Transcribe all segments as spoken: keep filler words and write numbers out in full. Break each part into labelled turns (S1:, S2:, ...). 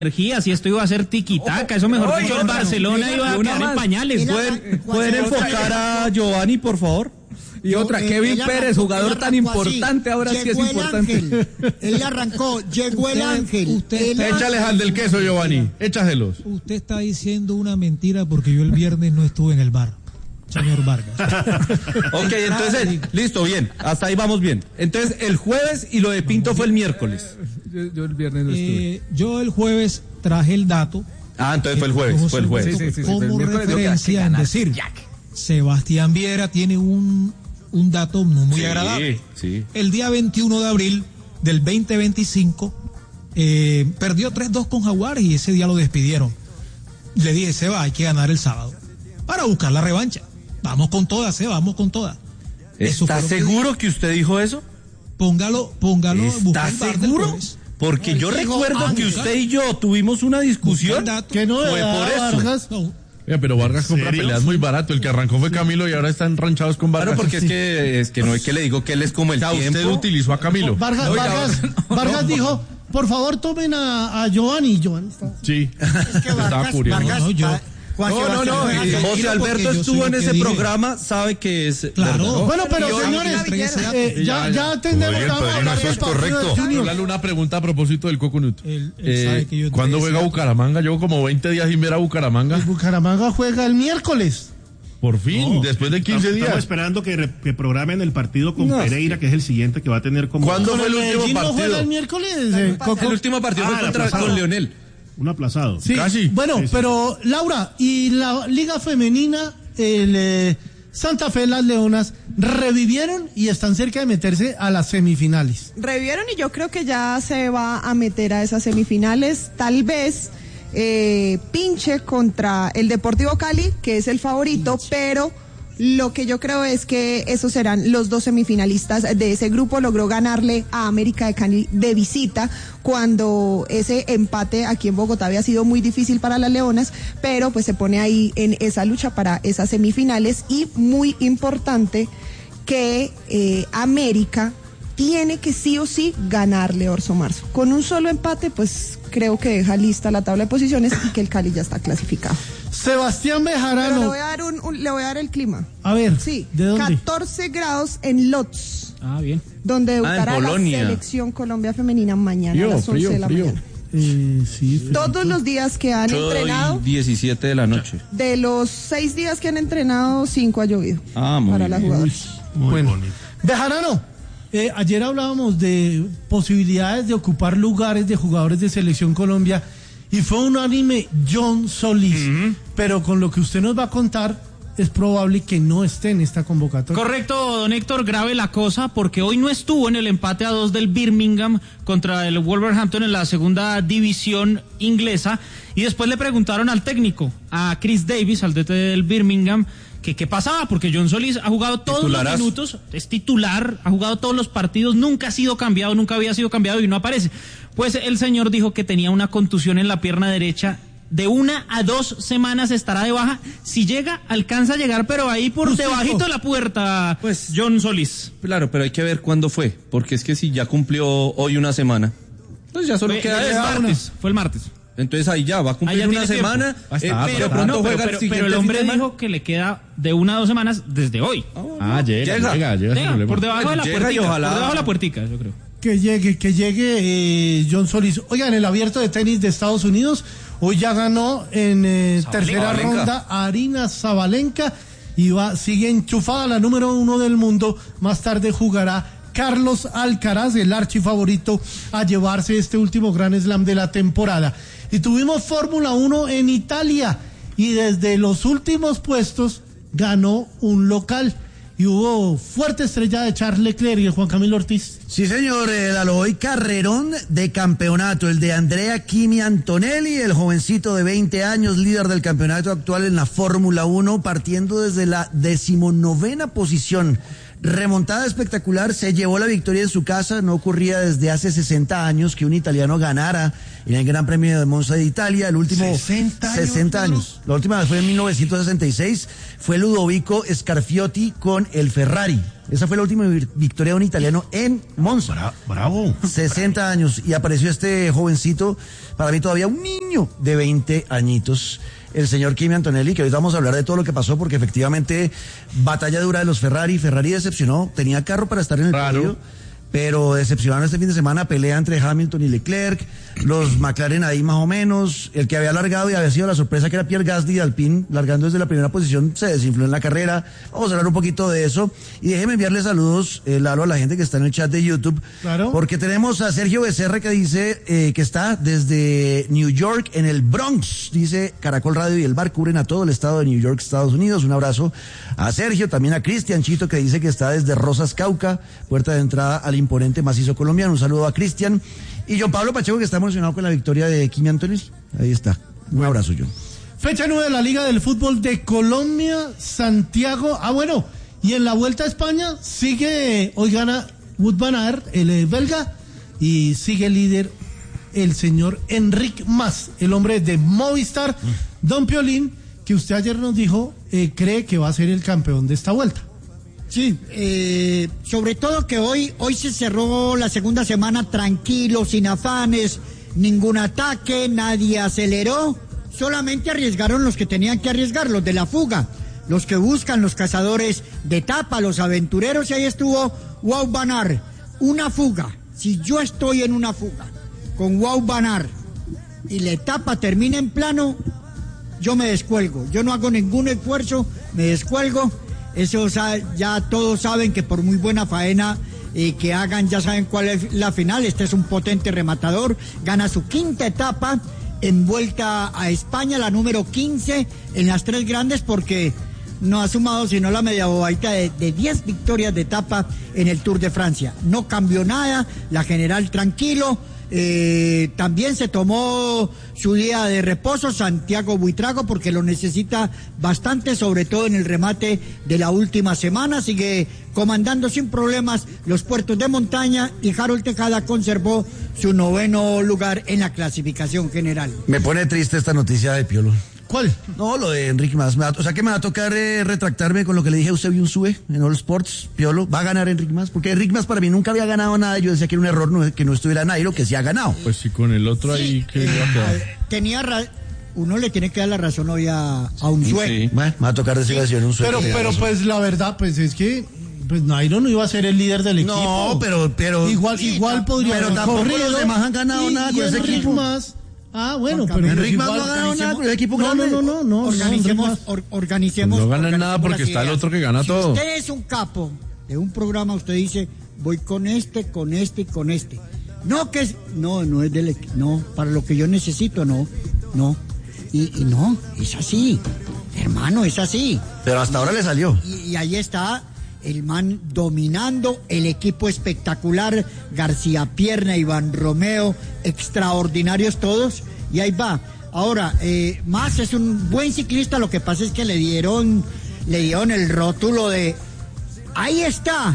S1: energía, si esto iba a ser tiquitaca, eso mejor dicho, el Barcelona iba a quedar en pañales.
S2: ¿Pueden, ¿pueden enfocar a Giovanni, por favor?
S3: Y otra, Kevin Pérez, jugador tan importante, ahora sí es importante.
S4: Ángel, él arrancó, llegó el ángel.
S5: Usted,
S6: échales al del queso, Giovanni, échaselos.
S5: Usted está diciendo una mentira porque yo el viernes no estuve en el bar, señor Vargas.
S2: Ok, entonces, listo, bien, hasta ahí vamos bien. Entonces, el jueves y lo de Pinto fue el miércoles.
S3: Yo, yo el viernes no estuve.
S5: Eh, yo el jueves traje el dato.
S2: Ah, entonces fue el jueves, fue el jueves.
S5: Sí, sí, sí, como sí, referencia en decir, Sebastián Viera tiene un... un dato no muy
S2: sí,
S5: agradable.
S2: Sí.
S5: El día veintiuno de abril del veinte veinticinco eh, perdió tres dos con Jaguares y ese día lo despidieron. Le dije, Seba, hay que ganar el sábado para buscar la revancha. Vamos con todas, Seba, vamos con todas.
S2: ¿Está seguro que usted dijo eso?
S5: Póngalo, póngalo.
S2: ¿Está seguro? Porque yo recuerdo que usted y yo tuvimos una discusión
S4: que no
S2: fue por eso.
S4: Vargas,
S6: no. Mira, pero Vargas compra peleas muy barato. El que arrancó fue Camilo y ahora están ranchados con Vargas.
S2: Claro, porque es que es que no es que le digo que él es como el
S6: o sea,
S2: tiempo.
S6: Usted utilizó a Camilo.
S4: Vargas,
S2: Oiga,
S4: Vargas,
S2: no,
S4: Vargas
S2: no,
S4: dijo, por favor tomen a, a Giovanni. Giovanni está...
S6: Sí.
S4: Es que Vargas,
S6: estaba furioso.
S4: Vargas,
S5: No, no, yo...
S4: Va, Juan
S2: no, no, no,
S4: Sebastián,
S2: eh, José Alberto estuvo en ese programa, sabe que es
S5: claro.
S2: verdad.
S4: Bueno, pero
S5: yo,
S4: señores, eh, ya, ya entendemos que vamos a hablar del partido del Junior.
S6: Dale una pregunta a propósito del Coconut.
S5: Él, él
S6: eh,
S5: sabe que yo
S6: ¿Cuándo juega Bucaramanga? Llevo como veinte días sin ver a Bucaramanga.
S4: El Bucaramanga juega el miércoles.
S6: Por fin,
S7: no,
S6: después de quince días.
S7: Estamos esperando que, que programen el partido con no, Pereira, que es el siguiente que va a tener como...
S6: ¿Cuándo fue el último
S4: partido?
S6: ¿No
S4: juega el miércoles? Eh,
S2: el último partido
S7: ah,
S2: fue contra con Leonel.
S7: Un aplazado.
S4: Sí,
S6: casi.
S4: Bueno,
S7: sí, sí,
S4: pero
S7: sí.
S4: Laura, y la Liga Femenina, el eh, Santa Fe, las Leonas, revivieron y están cerca de meterse a las semifinales.
S8: Revivieron y yo creo que ya se va a meter a esas semifinales, tal vez eh, pinche contra el Deportivo Cali, que es el favorito, pero... Lo que yo creo es que esos serán los dos semifinalistas de ese grupo. Logró ganarle a América de Cali de visita cuando ese empate aquí en Bogotá había sido muy difícil para las Leonas, pero pues se pone ahí en esa lucha para esas semifinales y muy importante que eh, América tiene que sí o sí ganarle a Orso Marzo. Con un solo empate pues creo que deja lista la tabla de posiciones y que el Cali ya está clasificado.
S4: Sebastián Bejarano.
S8: Pero le voy a dar un, un, le voy a dar el clima.
S4: A ver,
S8: sí,
S4: ¿de dónde?
S8: catorce grados en Lodz.
S1: Ah, bien.
S8: Donde debutará
S2: ah,
S8: la selección Colombia femenina mañana
S6: frío,
S8: a las once
S6: frío,
S8: de la
S6: frío.
S8: mañana.
S4: Eh, sí,
S8: Todos los días que han
S2: Hoy
S8: entrenado,
S2: diecisiete de la noche.
S8: de los seis días que han entrenado, cinco ha llovido.
S2: Ah, muy
S8: para
S2: bien.
S8: las jugadoras.
S7: Muy
S4: bueno.
S7: bonito.
S4: Bejarano, eh, ayer hablábamos de posibilidades de ocupar lugares de jugadores de Selección Colombia y fue unánime John Solís, uh-huh. pero con lo que usted nos va a contar es probable que no esté en esta convocatoria.
S1: Correcto, don Héctor, grave la cosa porque hoy no estuvo en el empate a dos del Birmingham contra el Wolverhampton en la segunda división inglesa y después le preguntaron al técnico, a Chris Davis, al D T del Birmingham, que qué pasaba, porque John Solís ha jugado todos Titularazo. los minutos, es titular, ha jugado todos los partidos, nunca ha sido cambiado, nunca había sido cambiado y no aparece. Pues el señor dijo que tenía una contusión en la pierna derecha, de una a dos semanas estará de baja, si llega, alcanza a llegar, pero ahí por Justico. debajito de la puerta, pues John Solís.
S2: Claro, pero hay que ver cuándo fue, porque es que si ya cumplió hoy una semana, pues ya solo
S1: fue,
S2: queda
S1: el martes, fue el martes.
S2: Entonces ahí ya va a cumplir una semana,
S1: eh, pero, pero, no, pero, pero, pero el hombre dijo que le queda de una a dos semanas desde hoy.
S6: Oh, ah, llega, llega, llega, llega,
S1: llega por debajo de la puertica,
S2: ojalá.
S1: por debajo de la puertica, yo creo.
S4: Que llegue, que llegue eh, John Solís. Oigan, el abierto de tenis de Estados Unidos, hoy ya ganó en eh, tercera
S2: Zabalenka.
S4: ronda Arina Sabalenka y va, sigue enchufada la número uno del mundo. Más tarde jugará Carlos Alcaraz, el archifavorito a llevarse este último Grand Slam de la temporada. Y tuvimos Fórmula uno en Italia y desde los últimos puestos ganó un local. Y hubo fuerte estrella de Charles Leclerc y de Juan Camilo Ortiz.
S9: Sí, señor, eh, Lalo, hoy carrerón de campeonato, el de Andrea Kimi Antonelli, el jovencito de veinte años, líder del campeonato actual en la Fórmula uno, partiendo desde la decimonovena posición. Remontada espectacular, se llevó la victoria en su casa, no ocurría desde hace sesenta años que un italiano ganara en el Gran Premio de Monza de Italia, el último
S7: sesenta años,
S9: sesenta
S7: claro.
S9: años. La última vez fue en mil novecientos sesenta y seis, fue Ludovico Scarfiotti con el Ferrari. Esa fue la última victoria de un italiano en Monza.
S7: Bra- bravo.
S9: sesenta años, y apareció este jovencito, para mí todavía un niño de veinte añitos, el señor Kimi Antonelli, que ahorita vamos a hablar de todo lo que pasó, porque efectivamente batalla dura de los Ferrari. Ferrari decepcionó, tenía carro para estar en el
S6: Claro.
S9: podio, pero decepcionaron este fin de semana, pelea entre Hamilton y Leclerc, los McLaren ahí más o menos, el que había largado y había sido la sorpresa, que era Pierre Gasly de Alpine, largando desde la primera posición, se desinfló en la carrera. Vamos a hablar un poquito de eso, y déjeme enviarle saludos, eh, Lalo, a la gente que está en el chat de YouTube,
S4: Claro.
S9: porque tenemos a Sergio Becerra, que dice eh, que está desde New York, en el Bronx, dice Caracol Radio y el Bar cubren a todo el estado de New York, Estados Unidos. Un abrazo a Sergio, también a Cristian Chito, que dice que está desde Rosas, Cauca, puerta de entrada al imponente macizo colombiano. Un saludo a Cristian. Y John Pablo Pacheco, que está emocionado con la victoria de Kimi Antonelli. Ahí está. Un abrazo, John.
S4: Fecha nueve de la Liga del Fútbol de Colombia, Santiago. Ah, bueno, y en la Vuelta a España sigue, hoy gana Wout van Aert, el eh, belga, y sigue líder el señor Enric Mas, el hombre de Movistar, mm. Don Piolín, que usted ayer nos dijo, eh, cree que va a ser el campeón de esta vuelta.
S10: Sí, eh, sobre todo que hoy, hoy se cerró la segunda semana tranquilo, sin afanes, ningún ataque, nadie aceleró, solamente arriesgaron los que tenían que arriesgar, los de la fuga, los que buscan, los cazadores de etapa, los aventureros, y ahí estuvo Wout van Aert, una fuga. Si yo estoy en una fuga con Wout van Aert y la etapa termina en plano, yo me descuelgo, yo no hago ningún esfuerzo, me descuelgo. Eso ya todos saben que por muy buena faena eh, que hagan, ya saben cuál es la final. Este es un potente rematador, gana su quinta etapa en Vuelta a España, la número quince en las tres grandes, porque no ha sumado sino la media bobaita de, de diez victorias de etapa en el Tour de Francia. No cambió nada, la general tranquilo. Eh, también se tomó su día de reposo Santiago Buitrago, porque lo necesita bastante, sobre todo en el remate de la última semana. Sigue comandando sin problemas los puertos de montaña, y Harold Tejada conservó su noveno lugar en la clasificación general.
S9: Me pone triste esta noticia de Piolo.
S4: ¿Cuál?
S9: No, lo de Enrique Mas. Me va, o sea que me va a tocar eh, retractarme con lo que le dije a Eusebio Unzue en All Sports. Piolo, va a ganar Enrique Mas, porque Enrique Mas para mí nunca había ganado nada. Yo decía que era un error no, que no estuviera Nairo, que sí ha ganado.
S6: Pues sí, con el otro
S10: Sí,
S6: ahí que
S10: eh,
S6: iba a quedar.
S10: tenía ra- uno le tiene que dar la razón hoy a, a Unzue.
S6: Sí.
S9: Bueno, me va a tocar decir así en Unzue.
S4: Pero,
S9: que tenía
S4: pero
S9: razón.
S4: pues la verdad, pues es que pues Nairo no iba a ser el líder del equipo.
S9: No, pero, pero.
S4: Igual,
S10: Sí,
S4: igual
S10: no,
S4: podría
S9: pero
S4: haber
S9: tampoco
S4: corrido,
S9: los demás han ganado
S4: y-
S9: nada
S4: y
S9: con ese
S4: Enric
S9: equipo.
S4: Mas, ah, bueno,
S10: Juan
S4: pero
S10: Camilo,
S9: Enric Mas no ha
S4: igual-
S9: ganado nada con el equipo
S4: no,
S9: grande.
S4: no, no, no, no,
S10: Organicemos,
S4: Enric Mas.
S10: or- organicemos.
S6: No ganan nada
S10: organicemos
S6: porque
S10: las
S6: está el
S10: ideas.
S6: otro que gana
S10: si
S6: todo.
S10: Usted es un capo de un programa, usted dice, voy con este, con este y con este. No, que es, no, no es del equi- no, para lo que yo necesito, no, no. Y, y no, es así, hermano, es así.
S9: Pero hasta ahora le salió.
S10: Y, y ahí está el man dominando, el equipo espectacular, García Pierna, Iván Romeo, extraordinarios todos, y ahí va. Ahora, eh, Mas es un buen ciclista, lo que pasa es que le dieron, le dieron el rótulo de, ahí está,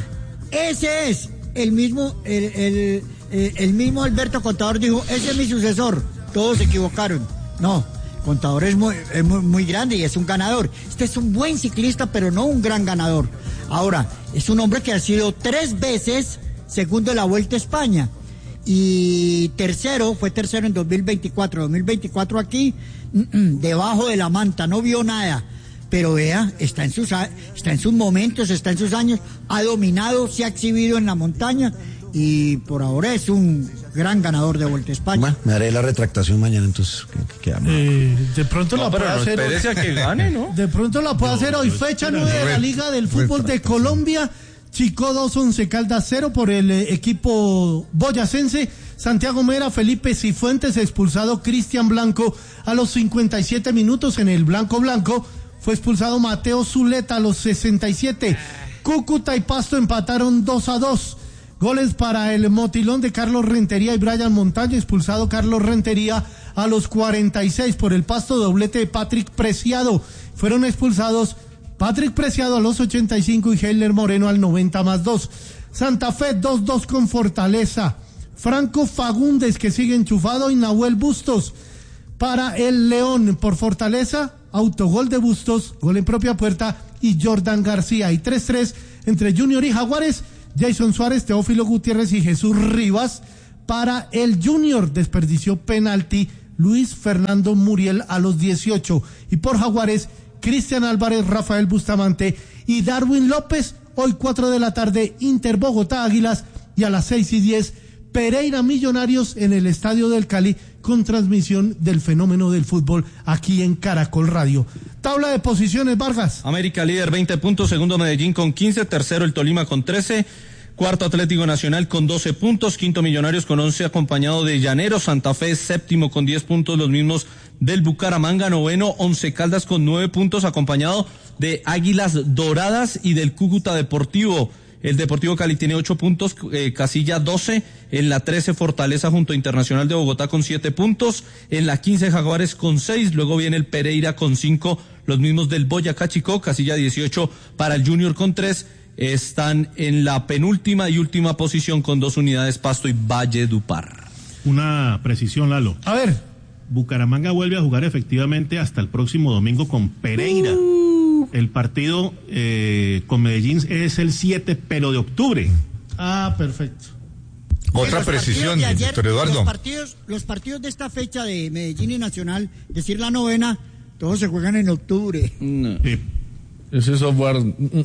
S10: ese es, el mismo, el, el, el, el mismo Alberto Contador dijo, ese es mi sucesor, todos se equivocaron. No, Contador es muy, es muy, muy grande y es un ganador. Este es un buen ciclista, pero no un gran ganador. Ahora, es un hombre que ha sido tres veces segundo de la Vuelta a España. Y tercero, fue tercero en dos mil veinticuatro. dos mil veinticuatro aquí, debajo de la manta, no vio nada. Pero vea, está en sus, está en sus momentos, está en sus años, ha dominado, se ha exhibido en la montaña y por ahora es un gran ganador de Vuelta a España.
S9: Bueno, me haré la retractación mañana, entonces. Que, que,
S4: Eh, de pronto la
S6: No, pero
S4: puede
S6: no
S4: hacer hoy.
S6: espérese a que gane, ¿no?
S4: De pronto la puede hacer hoy. Fecha nueve de la Liga del Fútbol de Colombia. Chico dos, Once Caldas cero por el eh, equipo boyacense. Santiago Mera, Felipe Cifuentes, expulsado Cristian Blanco a los cincuenta y siete minutos en el Blanco Blanco. Fue expulsado Mateo Zuleta a los sesenta y siete. Cúcuta y Pasto empataron dos a dos. Goles para el motilón de Carlos Rentería y Brian Montaño, expulsado Carlos Rentería a los cuarenta y seis por el Pasto, doblete de Patrick Preciado. Fueron expulsados Patrick Preciado a los ochenta y cinco y Heiler Moreno al noventa más dos. Santa Fe dos dos con Fortaleza. Franco Fagundes, que sigue enchufado, y Nahuel Bustos para el León. Por Fortaleza, autogol de Bustos, gol en propia puerta, y Jordan García. Y tres tres entre Junior y Jaguares, Jason Suárez, Teófilo Gutiérrez y Jesús Rivas. Para el Junior, desperdició penalti Luis Fernando Muriel a los dieciocho. Y por Jaguares, Cristian Álvarez, Rafael Bustamante y Darwin López. Hoy cuatro de la tarde, Inter Bogotá Águilas, y a las seis y diez, Pereira Millonarios en el Estadio del Cali, con transmisión del fenómeno del fútbol aquí en Caracol Radio. Tabla de posiciones, Vargas.
S2: América líder veinte puntos, segundo Medellín con quince, tercero el Tolima con trece, cuarto Atlético Nacional con doce puntos, quinto Millonarios con once, acompañado de Llaneros. Santa Fe séptimo con diez puntos, los mismos del Bucaramanga. Noveno Once Caldas con nueve puntos, acompañado de Águilas Doradas y del Cúcuta Deportivo. El Deportivo Cali tiene ocho puntos, eh, Casilla doce, en la trece Fortaleza junto a Internacional de Bogotá con siete puntos, en la quince Jaguares con seis, luego viene el Pereira con cinco, los mismos del Boyacá Chicó. Casilla dieciocho para el Junior con tres, están en la penúltima y última posición con dos unidades Pasto y Valledupar.
S7: Una precisión, Lalo.
S4: A ver.
S7: Bucaramanga vuelve a jugar efectivamente hasta el próximo domingo con Pereira. Uh. El partido eh, con Medellín es el siete, pero de octubre.
S4: Ah, perfecto.
S11: Otra precisión,
S10: ayer,
S11: doctor Eduardo.
S10: Los partidos, los partidos de esta fecha de Medellín y Nacional, decir la novena, todos se juegan en octubre.
S6: No. Sí. Ese software.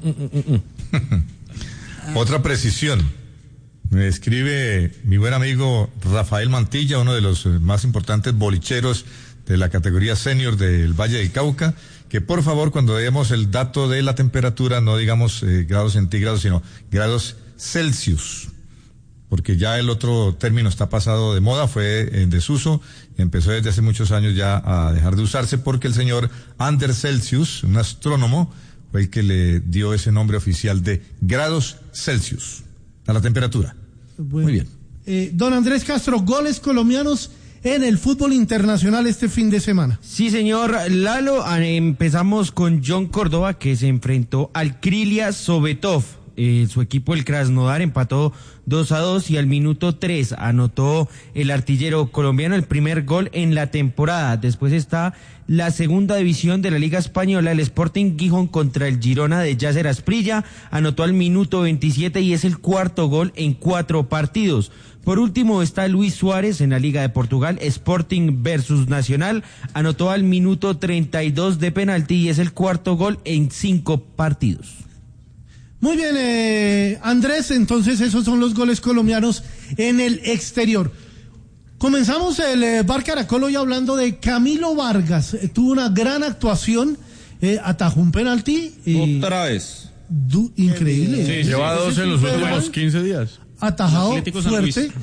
S11: Otra precisión. Me escribe mi buen amigo Rafael Mantilla, uno de los más importantes bolicheros de la categoría senior del Valle del Cauca, que por favor, cuando demos el dato de la temperatura, no digamos eh, grados centígrados, sino grados Celsius, porque ya el otro término está pasado de moda, fue en desuso, empezó desde hace muchos años ya a dejar de usarse, porque el señor Anders Celsius, un astrónomo, fue el que le dio ese nombre oficial de grados Celsius a la temperatura.
S4: Bueno,
S11: muy bien.
S4: Eh, don Andrés Castro, goles colombianos en el fútbol internacional este fin de semana.
S12: Sí, señor Lalo, empezamos con John Córdoba, que se enfrentó al Krylia Sovetov. Eh, su equipo, el Krasnodar, empató dos a dos y al minuto tres anotó el artillero colombiano el primer gol en la temporada. Después está la segunda división de la Liga Española, el Sporting Gijón contra el Girona de Yasser Asprilla, anotó al minuto veintisiete y es el cuarto gol en cuatro partidos. Por último está Luis Suárez en la Liga de Portugal, Sporting versus Nacional, anotó al minuto treinta y dos de penalti y es el cuarto gol en cinco partidos.
S4: Muy bien, eh, Andrés, entonces esos son los goles colombianos en el exterior. Comenzamos el eh, Bar Caracol hoy hablando de Camilo Vargas. Eh, tuvo una gran actuación, eh, atajó un penalti. Eh,
S2: Otra vez.
S4: Du- increíble.
S6: Sí, lleva dos en los últimos quince días.
S4: Atajado fuerte.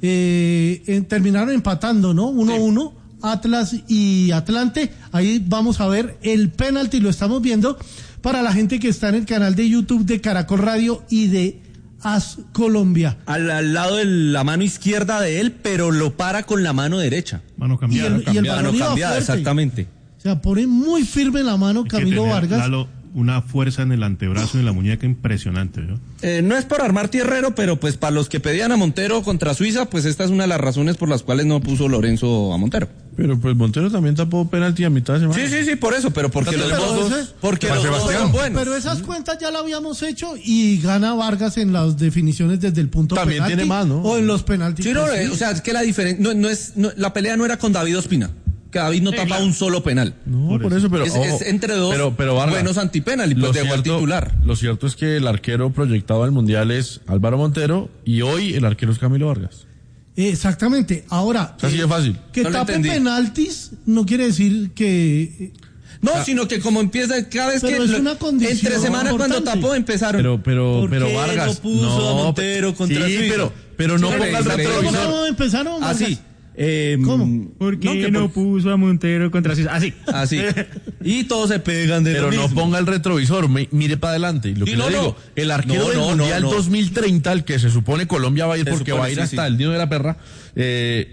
S4: Eh, eh, terminaron empatando, ¿no? uno a uno. Atlas y Atlante. Ahí vamos a ver el penalti, lo estamos viendo para la gente que está en el canal de YouTube de Caracol Radio y de As Colombia.
S2: Al, al lado de la mano izquierda de él, pero lo para con la mano derecha.
S7: Mano cambiada.
S4: Y el, y el balón
S2: mano
S4: iba
S2: cambiada,
S4: fuerte.
S2: exactamente.
S4: O sea, pone muy firme la mano Camilo Vargas.
S7: Lalo, una fuerza en el antebrazo y en la muñeca impresionante, ¿no?
S2: Eh, no es por armar tierrero, pero pues para los que pedían a Montero contra Suiza, pues esta es una de las razones por las cuales no puso Lorenzo a Montero.
S6: Pero pues Montero también tapó penalti a mitad de semana.
S2: Sí, sí, sí, por eso, pero porque
S4: Pero
S2: los dos,
S4: ese-
S2: porque
S11: Juan
S2: los dos
S11: Sebastián.
S2: son buenos.
S4: Pero esas cuentas ya las habíamos hecho y gana Vargas en las definiciones desde el punto
S6: También
S4: penalti
S6: tiene más, ¿no?
S4: o en los penaltis.
S2: Sí, no,
S4: Pues
S2: eh,
S4: sí.
S2: o sea, es que la diferencia, no, no es, no, la pelea no era con David Ospina, que David no tapa un solo penal.
S6: No, por,
S7: Por
S6: eso, pero
S2: Es,
S6: ojo,
S2: es entre dos
S6: pero, pero, Vargas,
S2: buenos antipenal y
S6: lo
S2: pues dejó al
S6: cierto-
S2: titular.
S6: Lo cierto es que el arquero proyectado al Mundial es Álvaro Montero y hoy el arquero es Camilo Vargas.
S4: Exactamente. Ahora,
S6: Es así de fácil.
S4: que
S2: No lo
S4: tape
S2: entendí.
S4: penaltis no quiere decir que...
S2: No, sino que como empieza cada vez
S4: Pero
S2: que
S4: es
S2: lo-
S4: una condición
S2: entre semana cuando
S4: importante.
S2: tapó empezaron.
S6: Pero, pero,
S2: ¿Por
S6: pero
S2: qué
S6: Vargas.
S2: no puso a Montero contra
S6: sí,
S2: Suiza?
S6: pero, pero no
S2: Sí,
S6: ponga el
S2: pero-
S6: retrovisor.
S4: ¿Cómo empezaron, Vargas?
S2: Así. Eh,
S4: ¿Cómo?
S1: ¿Por qué
S2: no,
S1: no,
S2: que por-
S1: puso a Montero contra Suiza? Así.
S2: Así. Y todos se pegan de
S6: Pero
S2: lo
S6: no
S2: mismo.
S6: ponga el retrovisor, mi- mire para adelante. Y lo
S2: Sí,
S6: que
S2: no,
S6: le
S2: no.
S6: digo, el arquero
S2: No,
S6: del
S2: no, no,
S6: Mundial
S2: no.
S6: dos mil treinta, el que se supone Colombia va a ir
S2: Se
S6: porque
S2: supone,
S6: va a ir
S2: sí,
S6: hasta
S2: sí.
S6: el Nido de la Perra, eh,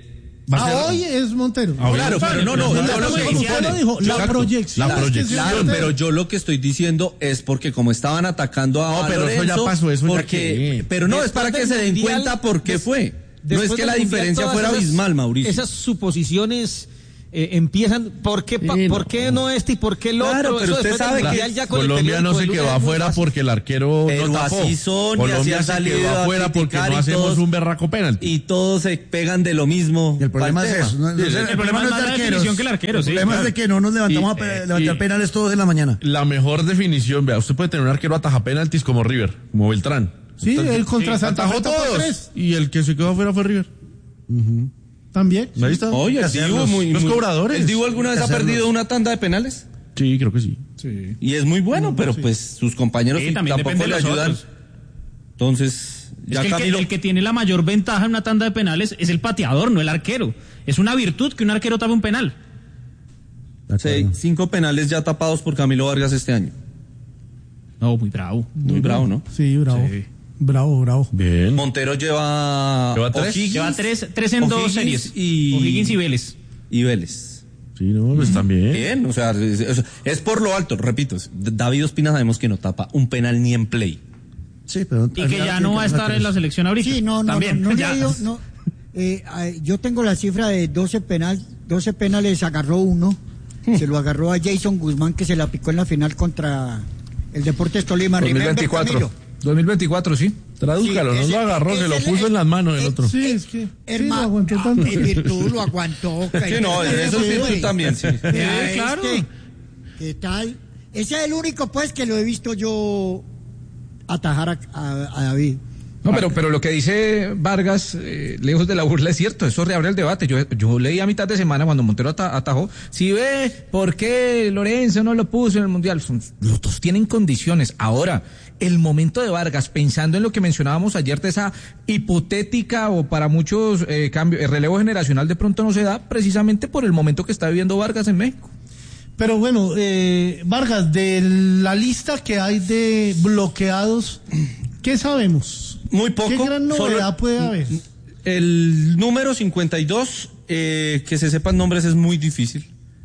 S4: Ah, hoy es Montero.
S2: Ah, claro, pero no, no, yo lo que
S4: usted lo dijo, la
S2: Exacto.
S4: proyección.
S2: La
S4: es que
S2: proyección,
S4: sea Montero.
S2: pero yo lo que estoy diciendo es porque como estaban atacando a
S6: No, pero
S2: Lorenzo,
S6: eso ya pasó, eso ya
S2: porque,
S6: que-
S2: pero no, es para que se den
S13: Mundial,
S2: cuenta por qué
S13: des-
S2: fue. No es
S13: Después
S2: que
S13: del
S2: la
S13: Mundial,
S2: diferencia
S13: todas
S2: fuera
S13: esas-
S2: abismal, Mauricio.
S13: Esas suposiciones eh, empiezan. ¿Por qué, pa-
S6: Sí,
S13: ¿por
S6: no.
S13: qué no este y por qué el otro?
S2: Claro, pero
S13: Eso
S2: usted
S13: después del
S2: sabe que
S13: Mundial ya con el
S6: Colombia no
S13: periódico
S6: se
S13: de
S6: quedó
S13: lunes es muy
S6: afuera
S13: fácil.
S6: porque el arquero
S2: Pero
S6: no tapó.
S2: así son, y
S6: Colombia
S2: así han
S6: se
S2: salido
S6: quedó
S2: a
S6: afuera porque
S2: criticar
S6: no
S2: y
S6: hacemos
S2: todos-
S6: un berraco penalti.
S2: Y todos se pegan de lo mismo.
S9: Y el problema
S2: Pa'l
S9: es
S2: tema.
S9: eso. No,
S2: Sí,
S9: no,
S2: sí.
S9: el,
S1: El problema es más la definición que el arquero,
S9: El
S1: sí,
S9: problema
S1: claro.
S9: es de que no nos levantamos
S6: Y,
S9: a pe-
S6: eh,
S9: levantar
S6: y-
S9: penales todos en la mañana.
S6: La mejor definición, vea, usted puede tener un arquero ataja penaltis como River, como Beltrán.
S4: Sí, él contra Santa
S6: atajó
S4: Fe tapó
S6: todos.
S4: tres.
S6: Y el que se quedó afuera fue River.
S4: También.
S6: Ahí está.
S2: Oye, el
S6: Hacer
S2: Dibu
S6: los,
S2: muy,
S6: los
S2: muy-
S6: cobradores.
S2: ¿El Dibu alguna vez ha
S9: Hacerlos.
S2: perdido una tanda de penales?
S6: Sí, creo que sí.
S2: Y es muy bueno, pero pues sus compañeros
S1: Sí,
S2: sí
S1: también
S2: tampoco
S1: depende
S2: le
S1: de los
S2: ayudan.
S1: otros.
S2: Entonces,
S1: Es
S2: ya
S1: que el, que,
S2: Camilo...
S1: el que tiene la mayor ventaja en una tanda de penales es el pateador, no el arquero. Es una virtud que un arquero tape un penal.
S2: Sí, cinco penales ya tapados por Camilo Vargas este año.
S1: No, muy bravo.
S2: Muy bravo, ¿no?
S4: Sí, bravo.
S1: Sí.
S4: Bravo, bravo.
S6: Bien.
S2: Montero lleva...
S6: ¿Lleva tres?
S2: O'Higgins,
S1: Lleva tres, tres en dos
S2: O'Higgins
S1: series.
S2: y-
S1: O'Higgins y Vélez.
S2: y Vélez.
S6: Sí, no, pues también.
S2: Bien, o sea, es, es- es por lo alto, repito. es- David Ospina sabemos que no tapa un penal ni en play.
S9: Sí, pero
S1: Y que ya no va a estar en la selección ahorita.
S10: Sí, no, no,
S1: También.
S10: no, no,
S1: ya.
S10: le digo, no. Eh, eh, yo tengo la cifra de doce penal, doce penales, agarró uno, se lo agarró a Jason Guzmán, que se la picó en la final contra el Deportes Tolima.
S3: dos mil
S10: Remember,
S3: veinticuatro.
S10: Camilo.
S3: dos mil veinticuatro, sí.
S6: Tradúzcalo,
S10: Sí,
S6: no
S10: ese-
S6: lo agarró, se
S10: ese
S6: lo
S10: es
S6: puso
S10: el-
S6: en las manos el otro.
S4: Sí, es que sí, lo
S10: Hermano,
S4: aguantó tanto.
S10: en virtud lo aguantó.
S2: Sí, no, eso sí, tú también, sí.
S10: Vea,
S1: claro.
S10: este, ¿qué tal? Ese es el único, pues, que lo he visto yo atajar a, a- a David.
S3: No, pero, pero lo que dice Vargas, eh, lejos de la burla, es cierto, eso reabre el debate. Yo, yo leí a mitad de semana cuando Montero ata- atajó, si ve por qué Lorenzo no lo puso en el Mundial, son, los dos tienen condiciones. Ahora, el momento de Vargas, pensando en lo que mencionábamos ayer de esa hipotética o para muchos eh, cambio, el relevo generacional de pronto no se da precisamente por el momento que está viviendo Vargas en México.
S4: Pero bueno, eh, Vargas, de la lista que hay de bloqueados, ¿qué sabemos?
S2: Muy poco.
S4: ¿Qué gran novedad
S2: Solo-
S4: puede haber?
S2: El número cincuenta y dos, eh, que se sepan nombres es muy difícil.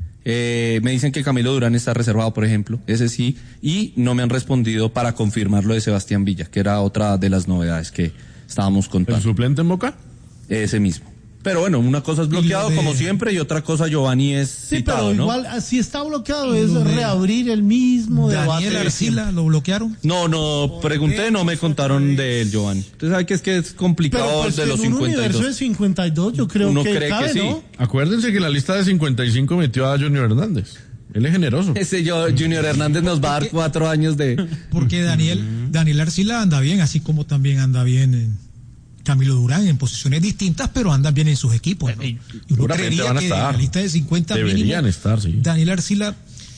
S2: Eh, me dicen que Camilo Durán está reservado, por ejemplo, ese sí, y no me han respondido para confirmar lo de Sebastián Villa, que era otra de las novedades que estábamos
S6: ¿El
S2: contando.
S6: suplente en Boca?
S2: Ese mismo. Pero bueno, una cosa es bloqueado
S5: de-
S2: como siempre y otra cosa Giovanni es
S4: Sí,
S2: citado,
S4: pero
S2: ¿no?
S4: igual, ah, si está bloqueado, es
S5: Lo de-
S4: reabrir el mismo
S5: Daniel
S4: debate.
S5: Arcila, ¿lo bloquearon?
S2: No, no, pregunté, no me contaron de él, Giovanni. Usted sabe que es que es
S4: Pero
S2: complicado
S4: pues
S2: de
S4: en
S2: los
S4: un
S2: cincuenta y
S4: universo de
S2: dos.
S4: cincuenta y dos, yo creo
S2: Uno
S4: que
S2: cree
S4: cabe,
S2: que sí.
S4: ¿no?
S6: Acuérdense que la lista de cincuenta y cinco metió a Junior Hernández. Él es generoso.
S2: Ese yo, Junior Hernández nos va a dar cuatro años de...
S5: Porque Daniel, Daniel Arcila anda bien, así como también anda bien en Camilo Durán, en posiciones distintas, pero andan bien en sus equipos, ¿no? Y uno
S6: Seguramente
S5: creería
S6: van a
S5: que
S6: estar.
S5: en la lista de cincuenta
S6: Deberían
S5: mínimo,
S6: estar, sí.
S5: Daniel Arcila.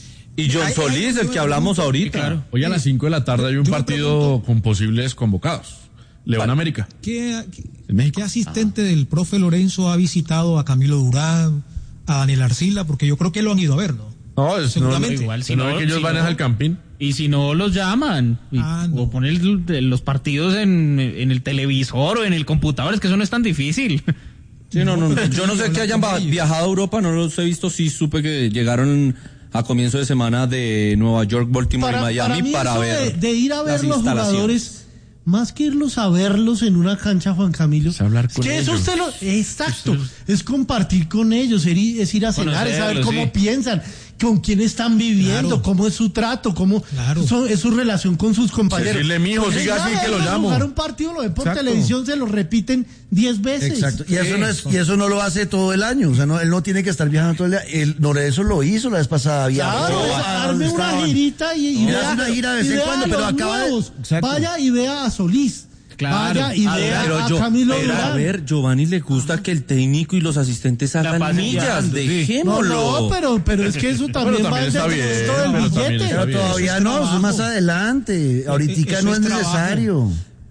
S2: Y John
S5: Hay-
S2: Solís,
S5: hay-
S2: el que hablamos ahorita.
S6: Hoy a las cinco de la tarde hay un
S5: Yo me
S6: partido con posibles convocados. León América.
S5: ¿Qué, qué,
S6: En México.
S5: qué asistente del profe Lorenzo ha visitado a Camilo Durán, a Daniel Arcila? Porque yo creo que lo han ido a ver, ¿no?
S6: No, es, no,
S5: Seguramente.
S6: no,
S1: Igual, si
S6: no
S1: no-
S6: es que ellos
S1: si
S6: van
S1: no-
S6: al campín.
S1: Y si no los llaman, y-
S5: Ah, no.
S1: o ponen el- los partidos en, en el televisor o en el computador, es que eso no es tan difícil.
S2: Sí, no, no, no. Yo no sé que hayan va- viajado a Europa, no los he visto. Sí supe que llegaron a comienzo de semana de Nueva York, Baltimore
S4: Para,
S2: y Miami
S4: para
S2: para,
S4: mí eso
S2: ver
S4: de, de ir a ver
S2: las
S4: los
S2: instalaciones.
S4: jugadores, más que irlos a verlos en una cancha, Juan Camilo,
S6: Es hablar
S4: es
S6: con
S4: que eso
S6: ellos.
S4: usted lo, exacto, es compartir con ellos, es ir, es ir a cenar, es saber
S1: Conocerlos,
S4: cómo
S1: sí.
S4: piensan, con quién están viviendo,
S5: Claro.
S4: cómo es su trato, cómo
S5: Claro.
S4: son- es su relación con sus compañeros.
S6: Decirle, mijo,
S4: Porque
S6: siga
S4: ir a
S6: así que lo
S4: verlos
S6: llamo.
S4: jugar un partido, lo ven por
S6: Exacto.
S4: televisión, se lo repiten diez veces.
S9: Exacto. Y eso no es, y eso no lo hace todo el año. O sea, no, él no tiene que estar viajando todo el día. Él, Lorenzo lo hizo la vez pasada. Viajó
S4: Claro,
S9: a
S4: arme
S9: donde
S4: una
S9: estaban.
S4: girita y, y
S9: No.
S4: vea,
S9: Hace una gira de vez
S4: y
S9: en
S4: vea
S9: cuando,
S4: a
S9: pero
S4: los
S9: acaba de-
S4: nuevos.
S9: Exacto.
S4: Vaya y vea a Solís.
S1: Claro.
S4: Vaya y
S2: A
S4: vea
S2: ver,
S4: a
S2: yo-
S4: Camilo
S2: pero
S4: Durán.
S2: a ver, Giovanni le gusta que el técnico y los asistentes
S1: La
S2: hagan
S1: pasen
S2: millas,
S1: viajando, sí.
S4: No,
S2: dejémoslo.
S4: no, pero, pero es que eso también,
S6: Pero
S4: va
S6: también está
S4: dentro
S6: bien,
S4: del
S6: pero también
S4: billete.
S6: está
S9: Pero
S6: bien.
S9: todavía
S5: Eso es
S9: no, eso es más
S5: trabajo.
S9: adelante. Ahorita
S5: eso
S9: no
S5: es
S9: es
S5: trabajo.
S9: necesario.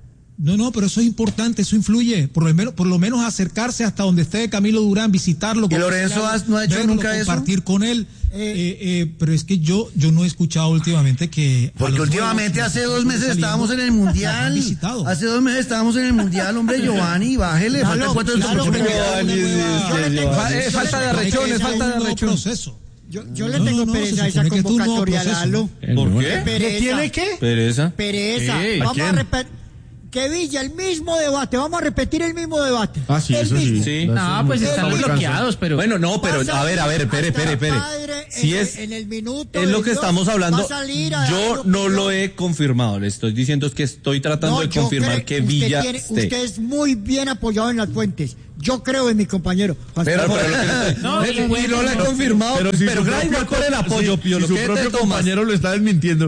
S5: No, no, pero eso es importante, eso influye. Por lo menos, por lo menos acercarse hasta donde esté Camilo Durán, visitarlo.
S9: ¿Y Lorenzo has- no ha hecho
S5: verlo,
S9: nunca eso?
S5: compartir con él. Eh, eh, pero es que yo, yo no he escuchado últimamente que. a
S9: Porque
S5: los
S9: últimamente
S5: juegos,
S9: hace
S5: los
S9: dos
S5: equipos
S9: meses
S5: saliendo,
S9: estábamos en el
S5: han
S9: mundial.
S5: visitado.
S9: Hace dos meses estábamos en el mundial, hombre, Giovanni, bájele. Falta
S10: Lalo,
S9: cuatro de
S10: Lalo,
S9: estos
S10: pero
S9: partidos.
S10: yo le tengo-
S3: Fa- es
S10: yo
S3: falta
S10: le
S3: de
S10: tengo
S3: arrechón, es
S10: pereza,
S3: falta de
S10: un nuevo
S3: arrechón.
S5: proceso.
S10: Yo, yo le
S5: No,
S10: tengo
S5: no, no,
S10: pereza
S5: se
S10: a esa
S5: supone que es un nuevo
S10: convocatoria,
S5: proceso.
S10: Lalo.
S2: ¿Por
S10: Qué
S2: qué?
S10: pereza.
S4: ¿Tiene qué?
S2: Pereza.
S10: Pereza.
S6: ¿Qué? ¿A
S10: Vamos a
S6: quién?
S10: repetir. Que Villa, el mismo debate. Vamos a repetir el mismo debate.
S6: Ah, sí,
S10: el
S6: eso sí.
S10: mismo.
S2: Sí.
S6: Eso
S1: No,
S6: es
S1: pues
S6: muy-
S1: están
S6: muy cansado.
S1: bloqueados, pero.
S2: Bueno, no, pero
S10: Va
S2: a ver, a ver, espere,
S10: hasta
S2: espere, espere.
S10: padre
S2: Si
S10: en,
S2: es,
S10: en el minuto
S2: es
S10: de
S2: lo que
S10: Dios,
S2: estamos hablando.
S10: va a salir a
S2: Yo
S10: dar
S2: no lo
S10: opinión.
S2: he confirmado. Le estoy diciendo es que estoy tratando
S10: No,
S2: de
S10: yo
S2: confirmar
S10: creo-
S2: que
S10: usted
S2: Villa
S10: tiene-
S2: esté.
S10: Usted es muy bien apoyado en las fuentes. Yo creo en mi compañero. Juan
S2: Pero,
S10: Carlos.
S2: pero lo que-
S1: No,
S2: y
S1: y bueno,
S2: no lo he
S1: no.
S2: confirmado. Pero,
S6: si su
S2: grave
S6: propio
S2: igual por el
S6: co-
S2: apoyo,
S6: si-
S2: Pío.
S6: si
S2: Lo
S6: su
S2: que te
S6: propio
S2: tomas.
S6: compañero lo está desmintiendo.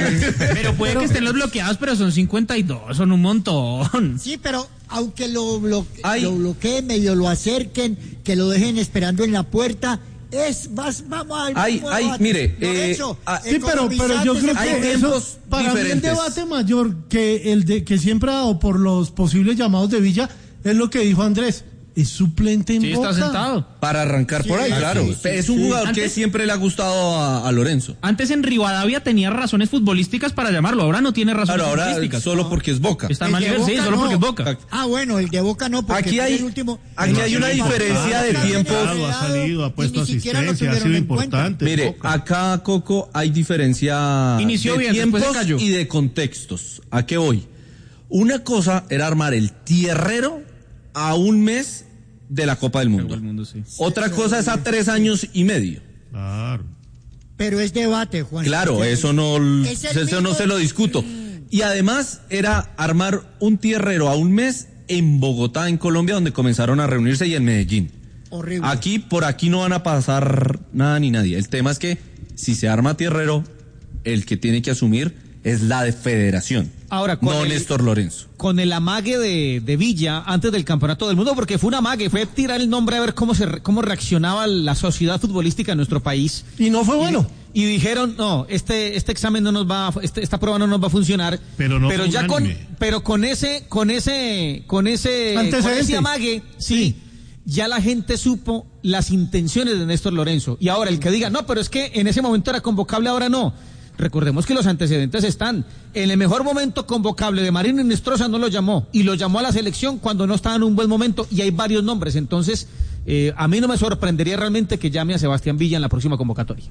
S1: Pero puede que estén los bloqueados, pero son cincuenta y dos, son un montón.
S10: Sí, pero aunque lo, blo-
S2: Ay.
S10: lo bloqueen, medio lo acerquen, que lo dejen esperando en la puerta, es vas, vamos al
S2: Ay,
S10: mismo
S2: ay,
S10: debate.
S2: mire,
S10: Lorenzo,
S2: eh, ah,
S4: Sí, pero, pero yo creo
S2: Hay
S4: que eso,
S2: tiempos
S4: para mí el
S2: diferentes.
S4: debate mayor que el de que siempre ha dado por los posibles llamados de Villa es lo que dijo Andrés. Es suplente en
S1: Sí, está
S4: Boca.
S1: sentado.
S2: Para arrancar por ahí,
S10: Sí,
S2: claro.
S10: sí, sí,
S2: es un
S10: sí.
S2: jugador que
S1: Antes-
S2: siempre le ha gustado a, a Lorenzo.
S1: Antes en Rivadavia tenía razones futbolísticas para llamarlo, ahora no tiene razones
S2: Claro, ahora
S1: futbolísticas.
S2: solo porque es Boca.
S1: Está
S10: El
S1: mal
S10: de
S1: nivel, sí,
S10: Boca
S1: solo
S10: no.
S1: porque es Boca.
S10: Ah, bueno, el de Boca no, porque
S2: Aquí
S10: fue
S2: hay,
S10: el último.
S2: aquí hay una
S10: el último
S2: diferencia de
S10: Boca
S2: tiempo.
S10: viene
S7: Claro, ha salido, ha
S10: y
S7: puesto
S10: ni siquiera lo
S7: asistencia, ha
S10: tuvieron
S7: sido
S10: en cuenta.
S7: importante.
S2: Mire,
S7: Boca.
S2: acá, Coco, hay diferencia
S1: Inició
S2: de
S1: bien, después se
S2: tiempos
S1: cayó.
S2: y de contextos. ¿A qué voy? Una cosa era armar el tierrero a un mes de la Copa del Mundo. Otra cosa es a tres años y medio.
S7: Claro.
S10: Pero es debate, Juan.
S2: Claro,
S10: Es el-
S2: eso no,
S10: es el
S2: eso no
S10: mismo-
S2: se lo discuto. Y además era armar un tierrero a un mes en Bogotá, en Colombia, donde comenzaron a reunirse, y en Medellín.
S10: Horrible.
S2: Aquí, por aquí no van a pasar nada ni nadie. El tema es que si se arma tierrero, el que tiene que asumir es la de federación.
S13: Ahora, con
S2: no
S13: el-
S2: Néstor Lorenzo.
S13: Con el amague de, de Villa antes del Campeonato del Mundo, porque fue un amague, fue tirar el nombre a ver cómo se re- cómo reaccionaba la sociedad futbolística en nuestro país.
S4: Y no fue bueno.
S13: Y, y dijeron, no, este este examen no nos va, a- este, esta prueba no nos va a funcionar.
S7: Pero no fue
S13: ya con,
S7: unánime.
S13: pero con ese, con ese, con ese, con
S4: Antecedente.
S13: ese amague, sí, ya la gente supo las intenciones de Néstor Lorenzo. Y ahora el que diga, no, pero es que en ese momento era convocable, ahora no. Recordemos que los antecedentes están. En el mejor momento convocable de Marino Inestrosa no lo llamó, y lo llamó a la selección cuando no estaba en un buen momento, y hay varios nombres. Entonces, eh, a mí no me sorprendería realmente que llame a Sebastián Villa en la próxima convocatoria.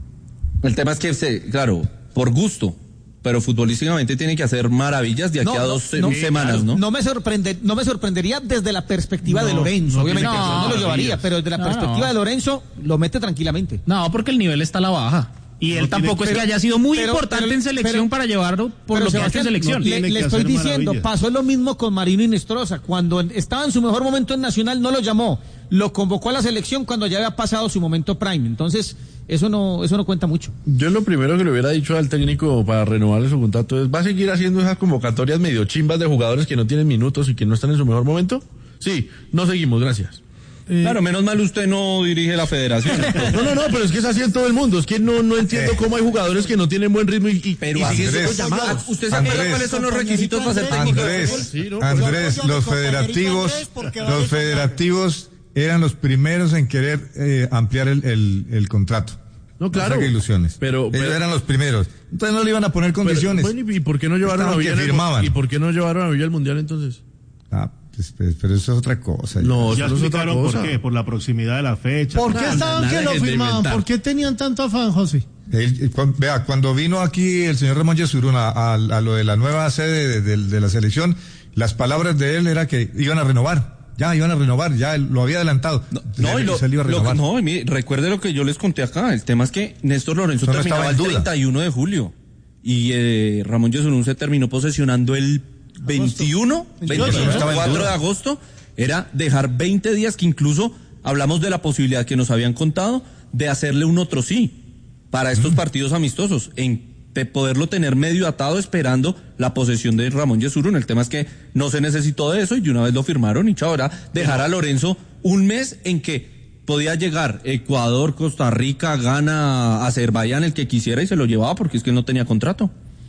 S2: El tema es que, se, claro, por gusto, pero futbolísticamente tiene que hacer maravillas de aquí
S13: No,
S2: a
S13: no,
S2: dos
S13: no,
S2: se- semanas, ¿no?
S13: No me sorprende, no me sorprendería desde la perspectiva
S7: No,
S13: de Lorenzo.
S7: no
S13: Obviamente,
S7: tiene que
S13: no,
S7: hacer
S13: no lo llevaría,
S7: maravillas.
S13: pero desde la
S1: No,
S13: perspectiva
S1: no.
S13: de Lorenzo lo mete tranquilamente.
S1: No, porque el nivel está a la baja. Y él
S7: No tiene-
S1: tampoco es que
S13: pero-
S1: há haya sido muy
S13: pero-
S1: importante
S13: pero-
S1: en selección
S13: pero-
S1: para llevarlo por
S13: Pero
S1: lo que ha hecho en
S13: Sebastián,
S1: selección.
S7: no
S13: Le,
S7: tiene
S13: le
S7: que
S13: estoy
S7: hacer
S13: diciendo,
S7: maravillas.
S13: pasó lo mismo con Marino Inestrosa. Cuando en- estaba en su mejor momento en Nacional, no lo llamó. Lo convocó a la selección cuando ya había pasado su momento prime. Entonces, eso no, eso no cuenta mucho.
S6: Yo lo primero que le hubiera dicho al técnico para renovarle su contrato es, ¿va a seguir haciendo esas convocatorias medio chimbas de jugadores que no tienen minutos y que no están en su mejor momento? Sí, no seguimos, gracias.
S2: Claro, menos mal usted no dirige la federación.
S6: No, no, no, pero es que es así en todo el mundo. Es que no, no entiendo cómo hay jugadores que no tienen buen ritmo y, y,
S2: Pero
S6: y siguen
S11: Andrés,
S6: siendo llamados.
S2: ¿Usted se acuerda
S11: Andrés,
S2: cuáles son los requisitos para ser técnico?
S11: Andrés,
S6: Sí, ¿no?
S11: Andrés,
S10: Yo- yo-
S11: los
S10: yo-
S11: federativos,
S10: Andrés, porque va a
S11: los
S10: desarmar.
S11: federativos eran los primeros en querer eh, ampliar el, el, el contrato.
S6: No, claro.
S11: saque ilusiones.
S6: Pero-
S11: Ellos
S6: pero-
S11: eran los primeros. Entonces no le iban a poner condiciones.
S6: Pero, bueno, ¿y por qué no llevaron a
S11: Estaban que
S6: Villa en el-
S11: firmaban.
S6: ¿Y por qué no llevaron a Villa al Mundial entonces?
S11: Ah, pues, pues, pero eso es otra cosa.
S6: No,
S7: Ya
S6: eso no es otra
S7: explicaron por
S6: cosa.
S7: qué, por la proximidad de la fecha.
S4: ¿Por qué
S2: Nada,
S4: estaban
S2: nada
S4: que lo
S2: de
S4: firmaban?
S2: inventar.
S4: ¿Por qué tenían tanto afán, José?
S11: Él, eh, cuan- vea, cuando vino aquí el señor Ramón Yesurún a, a- a lo de la nueva sede de, de- de la selección, las palabras de él era que iban a renovar. Ya, iban a renovar, ya él lo había adelantado.
S2: No, no, y lo,
S11: se le iba a
S2: lo que-
S11: renovar.
S2: no, y mire, recuerde lo que yo les conté acá. El tema es que Néstor Lorenzo
S11: Eso no
S2: terminaba
S11: estaba en
S2: el
S11: duda.
S2: treinta y uno de julio. Y eh, Ramón Yesurún se terminó posesionando el veintiuno,
S11: Eso no estaba en
S2: veinticuatro de
S11: duda.
S2: agosto. Era dejar veinte días, que incluso hablamos de la posibilidad que nos habían contado de hacerle un otro sí para estos partidos amistosos, en de poderlo tener medio atado esperando la posesión de Ramón Yesurún. El tema es que no se necesitó de eso y de una vez lo firmaron, y chao, era dejar a Lorenzo un mes en que podía llegar Ecuador, Costa Rica, Ghana, Azerbaiyán, el que quisiera, y se lo llevaba porque es que él no tenía contrato.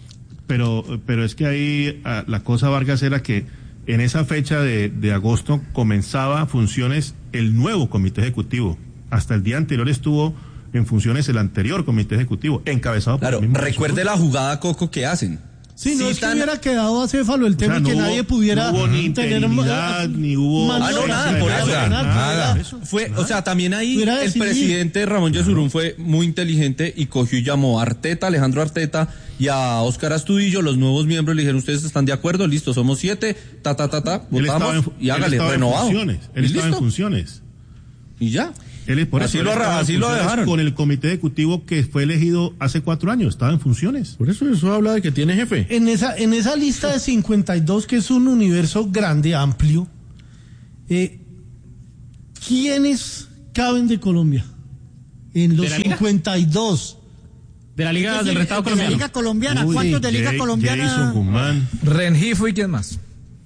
S7: Pero, pero es que ahí ah, la cosa, Vargas, era que en esa fecha de, de agosto comenzaba funciones el nuevo comité ejecutivo. Hasta el día anterior estuvo en funciones el anterior comité ejecutivo, encabezado por
S2: Claro,
S7: el mismo
S2: recuerde la jugada, Coco, que hacen.
S4: Sí, no es que
S2: Citan-
S4: hubiera quedado acéfalo el tema
S7: O sea,
S4: y que
S7: no
S4: nadie
S7: hubo-
S4: pudiera
S7: no hubo ni
S4: tener
S7: interinidad, ni hubo-
S2: Ah, no, nada, por eso.
S11: Nada, nada.
S2: Fue, o sea, también ahí
S4: Hubiera
S2: el
S4: decidido.
S2: presidente Ramón Yesurún fue muy inteligente y cogió y llamó a Arteta, Alejandro Arteta y a Óscar Astudillo, los nuevos miembros, le dijeron, ¿ustedes están de acuerdo? Listo, somos siete, ta, ta, ta, ta,
S7: Él estaba
S2: votamos
S7: en,
S2: y
S7: él
S2: hágale,
S7: estaba en
S2: renovado.
S7: funciones, él
S2: ¿Y
S7: estaba en
S2: listo?
S7: funciones.
S2: Y ya.
S7: Él, por
S2: Así
S7: eso,
S2: lo
S7: él
S2: arra-
S7: estaba en
S2: así lo
S7: funciones
S2: dejaron.
S7: Con el comité ejecutivo que fue elegido hace cuatro años, estaba en funciones.
S6: Por eso eso habla de que tiene jefe.
S4: En esa, en esa lista de cincuenta y dos, que es un universo grande, amplio, eh, ¿quiénes caben de Colombia? En los
S1: ¿De la liga?
S4: cincuenta y dos.
S1: De la Liga
S10: Es
S1: del
S10: decir,
S1: Estado
S10: de la
S1: Colombiano.
S10: Liga Colombiana,
S4: Uy,
S10: ¿cuántos de Liga
S7: Jay-
S10: Colombiana?
S7: Jason Guzmán.
S3: Rengifo y quién más.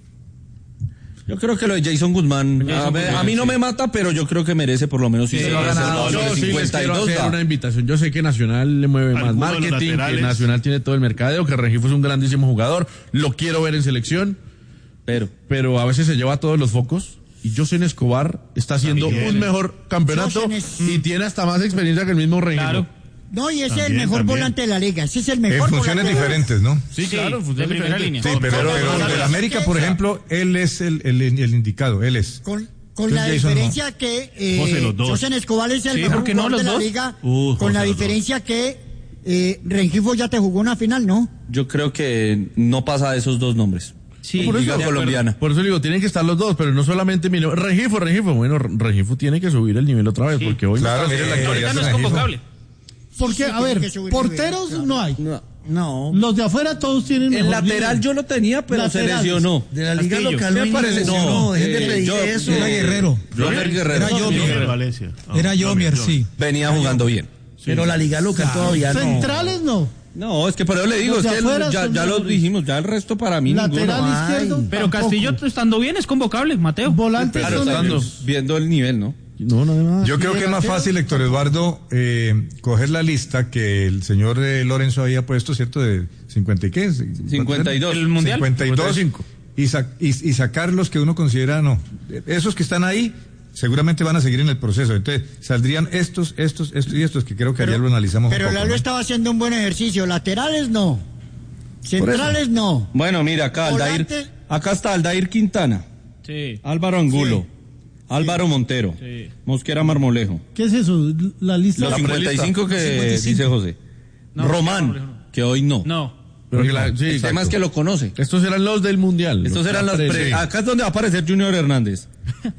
S2: Yo creo que lo de Jason Guzmán, a, ver, a mí no me mata, pero yo creo que merece por lo menos sí,
S6: Sí,
S2: se
S6: lo ha ganado.
S2: lo de
S6: Yo sí les
S2: cincuenta y
S6: quiero
S2: dos
S6: hacer
S2: da.
S6: una invitación. Yo sé que Nacional le mueve más
S7: Alguno de los
S6: marketing, que
S7: laterales.
S6: Nacional tiene todo el mercadeo, que Rengifo es un grandísimo jugador. Lo quiero ver en selección,
S2: Pero,
S6: pero a veces se lleva todos los focos. Y Josen Escobar está haciendo
S7: También.
S6: un mejor campeonato
S10: Josen es-
S6: y tiene hasta más experiencia que el mismo Rengifo.
S1: Claro.
S10: No, y ese es el
S7: También,
S10: mejor
S7: también.
S10: volante de la liga. Ese es el
S11: En
S10: mejor
S11: funciones
S10: volante.
S11: diferentes, ¿no?
S6: Sí,
S1: Sí,
S6: claro,
S1: de
S6: función
S1: primera
S6: diferente.
S1: línea.
S11: Sí, pero,
S10: Pero-
S11: pero
S10: pero-
S11: del América, por ejemplo, él es el, el, el indicado, él es.
S10: Con, con
S11: Entonces,
S10: la
S11: Jason
S10: diferencia que eh,
S7: José, los dos.
S10: Josen Escobar es el
S1: Sí,
S10: mejor
S1: ¿por qué no
S10: jugador
S1: los
S10: de la
S1: dos?
S10: liga.
S7: Uh,
S10: con la
S7: José, los
S10: diferencia que eh, Rengifo ya te jugó una final, ¿no?
S2: yo creo que no pasa de esos dos nombres.
S1: Sí,
S2: Liga
S1: de acuerdo.
S2: colombiana.
S6: Por eso digo, tienen que estar los dos, pero no solamente mire, Rengifo, Rengifo. Bueno, Rengifo tiene que subir el nivel otra vez,
S1: Sí.
S6: porque hoy
S11: Claro,
S6: no está-
S11: mire la
S1: Ahorita
S11: actualidad
S1: no es
S11: de Rengifo.
S1: convocable.
S4: Porque,
S10: Sí,
S4: a ver,
S10: tiene que subir
S4: porteros
S10: nivel,
S4: no hay.
S9: No, no.
S4: Los de afuera todos tienen
S2: El
S4: mejor
S2: lateral
S4: nivel.
S2: yo lo tenía, pero
S4: Laterales.
S2: se lesionó.
S9: De la liga
S1: Castillo.
S9: local no
S2: Me
S9: hay
S2: parece-
S9: ningún-
S2: no,
S9: no, dejen de
S2: eh,
S9: pedir
S2: yo-
S9: eso.
S5: Era Guerrero.
S2: Jomer Guerrero.
S5: Era Yomier.
S7: Jomer Valencia. Ah,
S5: Era Yomier, sí.
S2: Venía jugando bien.
S9: Pero la liga local todavía no.
S4: Centrales no.
S2: No, es que por eso le digo,
S4: Los
S2: es
S4: de
S2: que
S4: afuera
S2: ya,
S4: son
S2: ya lo
S4: mejores.
S2: dijimos, ya el resto para mí
S4: Lateral
S2: ninguno.
S4: izquierdo.
S2: Ay.
S1: Pero
S4: tampoco.
S1: Castillo estando bien es convocable, Mateo.
S4: Volantes
S2: Claro,
S4: son
S2: estando
S4: ellos.
S2: viendo el nivel, ¿no?
S6: No, no, no.
S11: Yo creo que es más fácil, Héctor Eduardo, eh, coger la lista que el señor eh, Lorenzo había puesto, ¿cierto? De cincuenta y qué?
S2: cincuenta y dos.
S1: El Mundial.
S11: cincuenta y dos.
S6: cincuenta
S11: Y, sac- y, y sacar los que uno considera no. Esos que están ahí seguramente van a seguir en el proceso. Entonces saldrían estos, estos, estos y estos que creo que ayer lo analizamos
S10: Pero
S11: un poco.
S10: Lalo
S11: ¿no?
S10: estaba haciendo un buen ejercicio. Laterales no. Centrales no.
S2: Bueno, mira, acá Aldair,
S10: Volante.
S2: acá está Aldair Quintana,
S1: Sí.
S2: Álvaro Angulo,
S10: Sí.
S2: Álvaro Montero,
S1: Sí.
S2: Mosquera Marmolejo.
S4: ¿Qué es eso? La lista.
S2: Los cincuenta y cinco que
S1: cincuenta y cinco.
S2: dice José.
S1: No,
S2: Román,
S1: Marmolejo no.
S2: que hoy no.
S1: No.
S6: Pero que la- sí,
S2: El tema
S6: exacto.
S2: es que lo conoce.
S6: Estos eran los del Mundial.
S2: Estos
S6: los
S2: eran las
S6: tres,
S2: pre-
S6: sí.
S2: acá es donde va a aparecer Junior Hernández.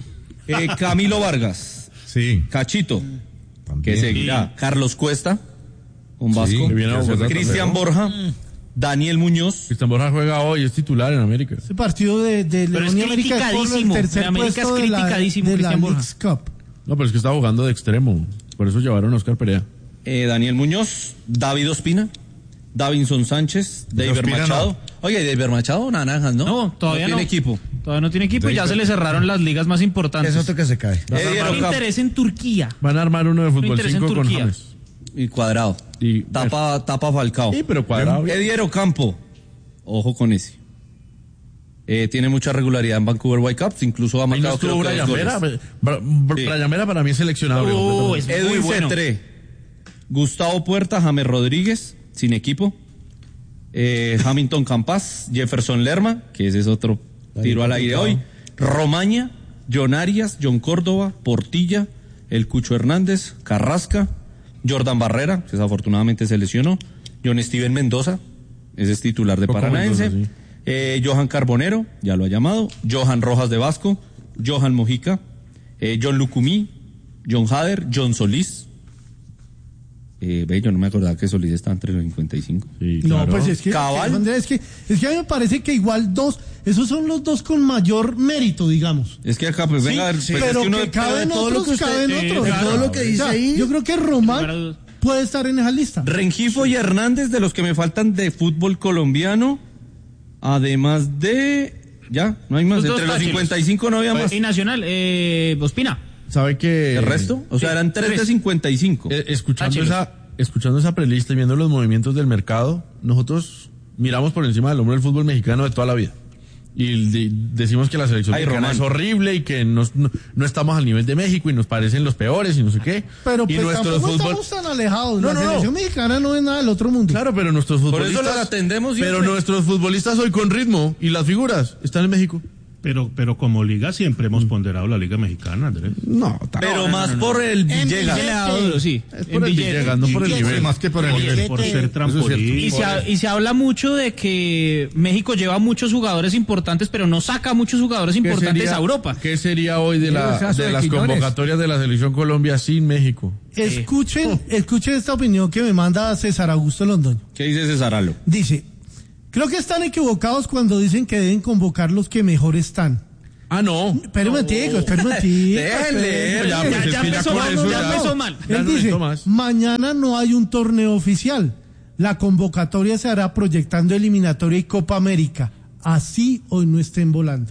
S2: Eh, Camilo Vargas,
S11: Sí.
S2: Cachito,
S11: También.
S2: que seguirá. Carlos Cuesta, un vasco.
S6: que viene a Bogotá
S2: Cristian
S6: también, ¿no?
S2: Borja, Daniel Muñoz.
S6: Cristian Borja juega hoy, es titular en América.
S4: Ese partido de, de
S1: Pero
S4: León
S1: es
S4: y América es por el
S1: criticadísimo.
S4: tercer
S1: De América
S4: puesto
S1: es
S4: de la,
S1: criticadísimo,
S4: de la
S1: Cristian Borja.
S4: Leagues Cup.
S6: No, pero es que está jugando de extremo. Por eso llevaron a Oscar Perea.
S2: Eh, Daniel Muñoz, David Ospina, Davinson Sánchez, David
S11: Ospina
S2: Machado.
S11: no.
S2: Oye, David Machado, naranjas, ¿no?
S1: No, todavía no.
S2: tiene equipo.
S1: Todavía no tiene equipo y ya se le cerraron las ligas más importantes.
S9: Es otro que se cae.
S2: Eddie
S1: Tiene
S2: Ocampo
S1: interés en Turquía.
S6: Van a armar uno de fútbol
S1: interesa en
S6: cinco con
S1: Turquía.
S6: James.
S2: y Cuadrado.
S6: Y
S2: Tapa, tapa Falcao.
S6: Sí, pero Cuadrado.
S2: Eddie Ocampo, ojo con ese. Eh, tiene mucha regularidad en Vancouver Whitecaps, incluso ha
S6: Ahí no
S2: marcado
S6: estuvo
S2: creo que dos
S6: Brian Mera.
S2: goles.
S6: Bra- Bra-
S2: Sí.
S6: Brian Mera para mí es seleccionable.
S1: Uh,
S6: completamente.
S1: es muy
S2: Edwin
S1: bueno.
S2: Cetré, Gustavo Puerta, James Rodríguez, sin equipo. Eh, Hamilton Campas, Jefferson Lerma, que ese es otro tiro al aire hoy. Romaña, John Arias, John Córdoba, Portilla, el Cucho Hernández, Carrasca, Jordan Barrera, que desafortunadamente se lesionó. John Steven Mendoza, ese es titular de
S6: Coco
S2: Paranaense.
S6: Mendoza, sí.
S2: Eh, Johan Carbonero, ya lo ha llamado. Johan Rojas de Vasco, Johan Mojica, eh, John Lucumí, John Hader, John Solís. Eh, ve, yo no me acordaba que Solís estaba entre los cincuenta y cinco.
S6: Sí,
S4: No,
S6: claro.
S4: pues es que,
S2: Cabal.
S4: Andrés, es que es que a mí me parece que igual dos, esos son los dos con mayor mérito, digamos.
S2: Es que acá, pues venga,
S4: Sí,
S2: pues,
S4: pero
S2: es que uno
S4: que caben
S9: todo lo
S4: otros,
S9: que usted-
S4: caben
S1: eh,
S4: otros.
S1: de
S9: todo lo que dice
S4: O sea,
S9: ahí.
S4: Yo creo que
S1: Lugar a
S4: Román
S1: dudas.
S4: puede estar en esa lista.
S2: Rengifo y Hernández, de los que me faltan de fútbol colombiano, además de... Ya, no hay más.
S1: Los dos
S2: Entre los
S1: táchilos.
S2: cincuenta y cinco no había más.
S1: Y Nacional, eh, Ospina.
S6: ¿Sabe que
S2: ¿El resto? O sea, eran tres de cincuenta y cinco.
S6: Eh, escuchando
S1: Táchilos.
S6: esa escuchando esa prelista y viendo los movimientos del mercado, nosotros miramos por encima del hombro el fútbol mexicano de toda la vida. Y de, decimos que la selección
S2: Ay,
S6: mexicana
S2: Román.
S6: es horrible y que nos, no, no estamos al nivel de México y nos parecen los peores y no sé qué.
S4: Pero
S6: y
S4: pues
S6: nuestro
S4: tampoco
S6: fútbol...
S4: estamos tan alejados.
S6: No,
S4: la
S6: no, no.
S4: selección mexicana no es nada del otro mundo.
S6: Claro, pero nuestros
S2: Por
S6: futbolistas...
S2: eso la atendemos siempre.
S6: Pero nuestros futbolistas hoy con ritmo y las figuras están en México.
S7: Pero, pero como liga siempre hemos ponderado la liga mexicana, Andrés.
S6: No,
S2: Pero más por el Villegas.
S8: billete.
S1: Le ha dado duro, sí.
S6: es
S1: En
S6: por el
S1: billete.
S6: Villegas, no por el nivel.
S11: Más que por el
S7: Por,
S11: nivel.
S7: por ser trampolín.
S1: Y se, ha- y se habla mucho de que México lleva muchos jugadores importantes, pero no saca muchos jugadores
S6: ¿Qué
S1: importantes
S6: sería-
S1: a Europa.
S6: ¿Qué sería hoy de,
S3: El
S6: la,
S3: caso
S6: de
S3: de
S6: las
S3: Quiñones.
S6: convocatorias de la selección Colombia sin México?
S4: Escuchen, escuchen esta opinión que me manda César Augusto Londoño.
S2: ¿Qué dice Cesaralo?
S4: Dice, creo que están equivocados cuando dicen que deben convocar los que mejor están.
S6: Ah, no.
S4: Espera un momentico, espera un momentico.
S2: Déjenle,
S4: espera.
S6: ya, pues,
S1: Ya,
S6: es
S1: ya
S6: que ya
S1: empezó
S6: con
S1: mal,
S6: eso
S1: ya
S6: ya-
S1: empezó mal.
S6: Ya
S4: Él
S6: no
S4: dice,
S6: necesito más.
S4: mañana no hay un torneo oficial. La convocatoria se hará proyectando eliminatoria y Copa América. Así hoy no estén volando.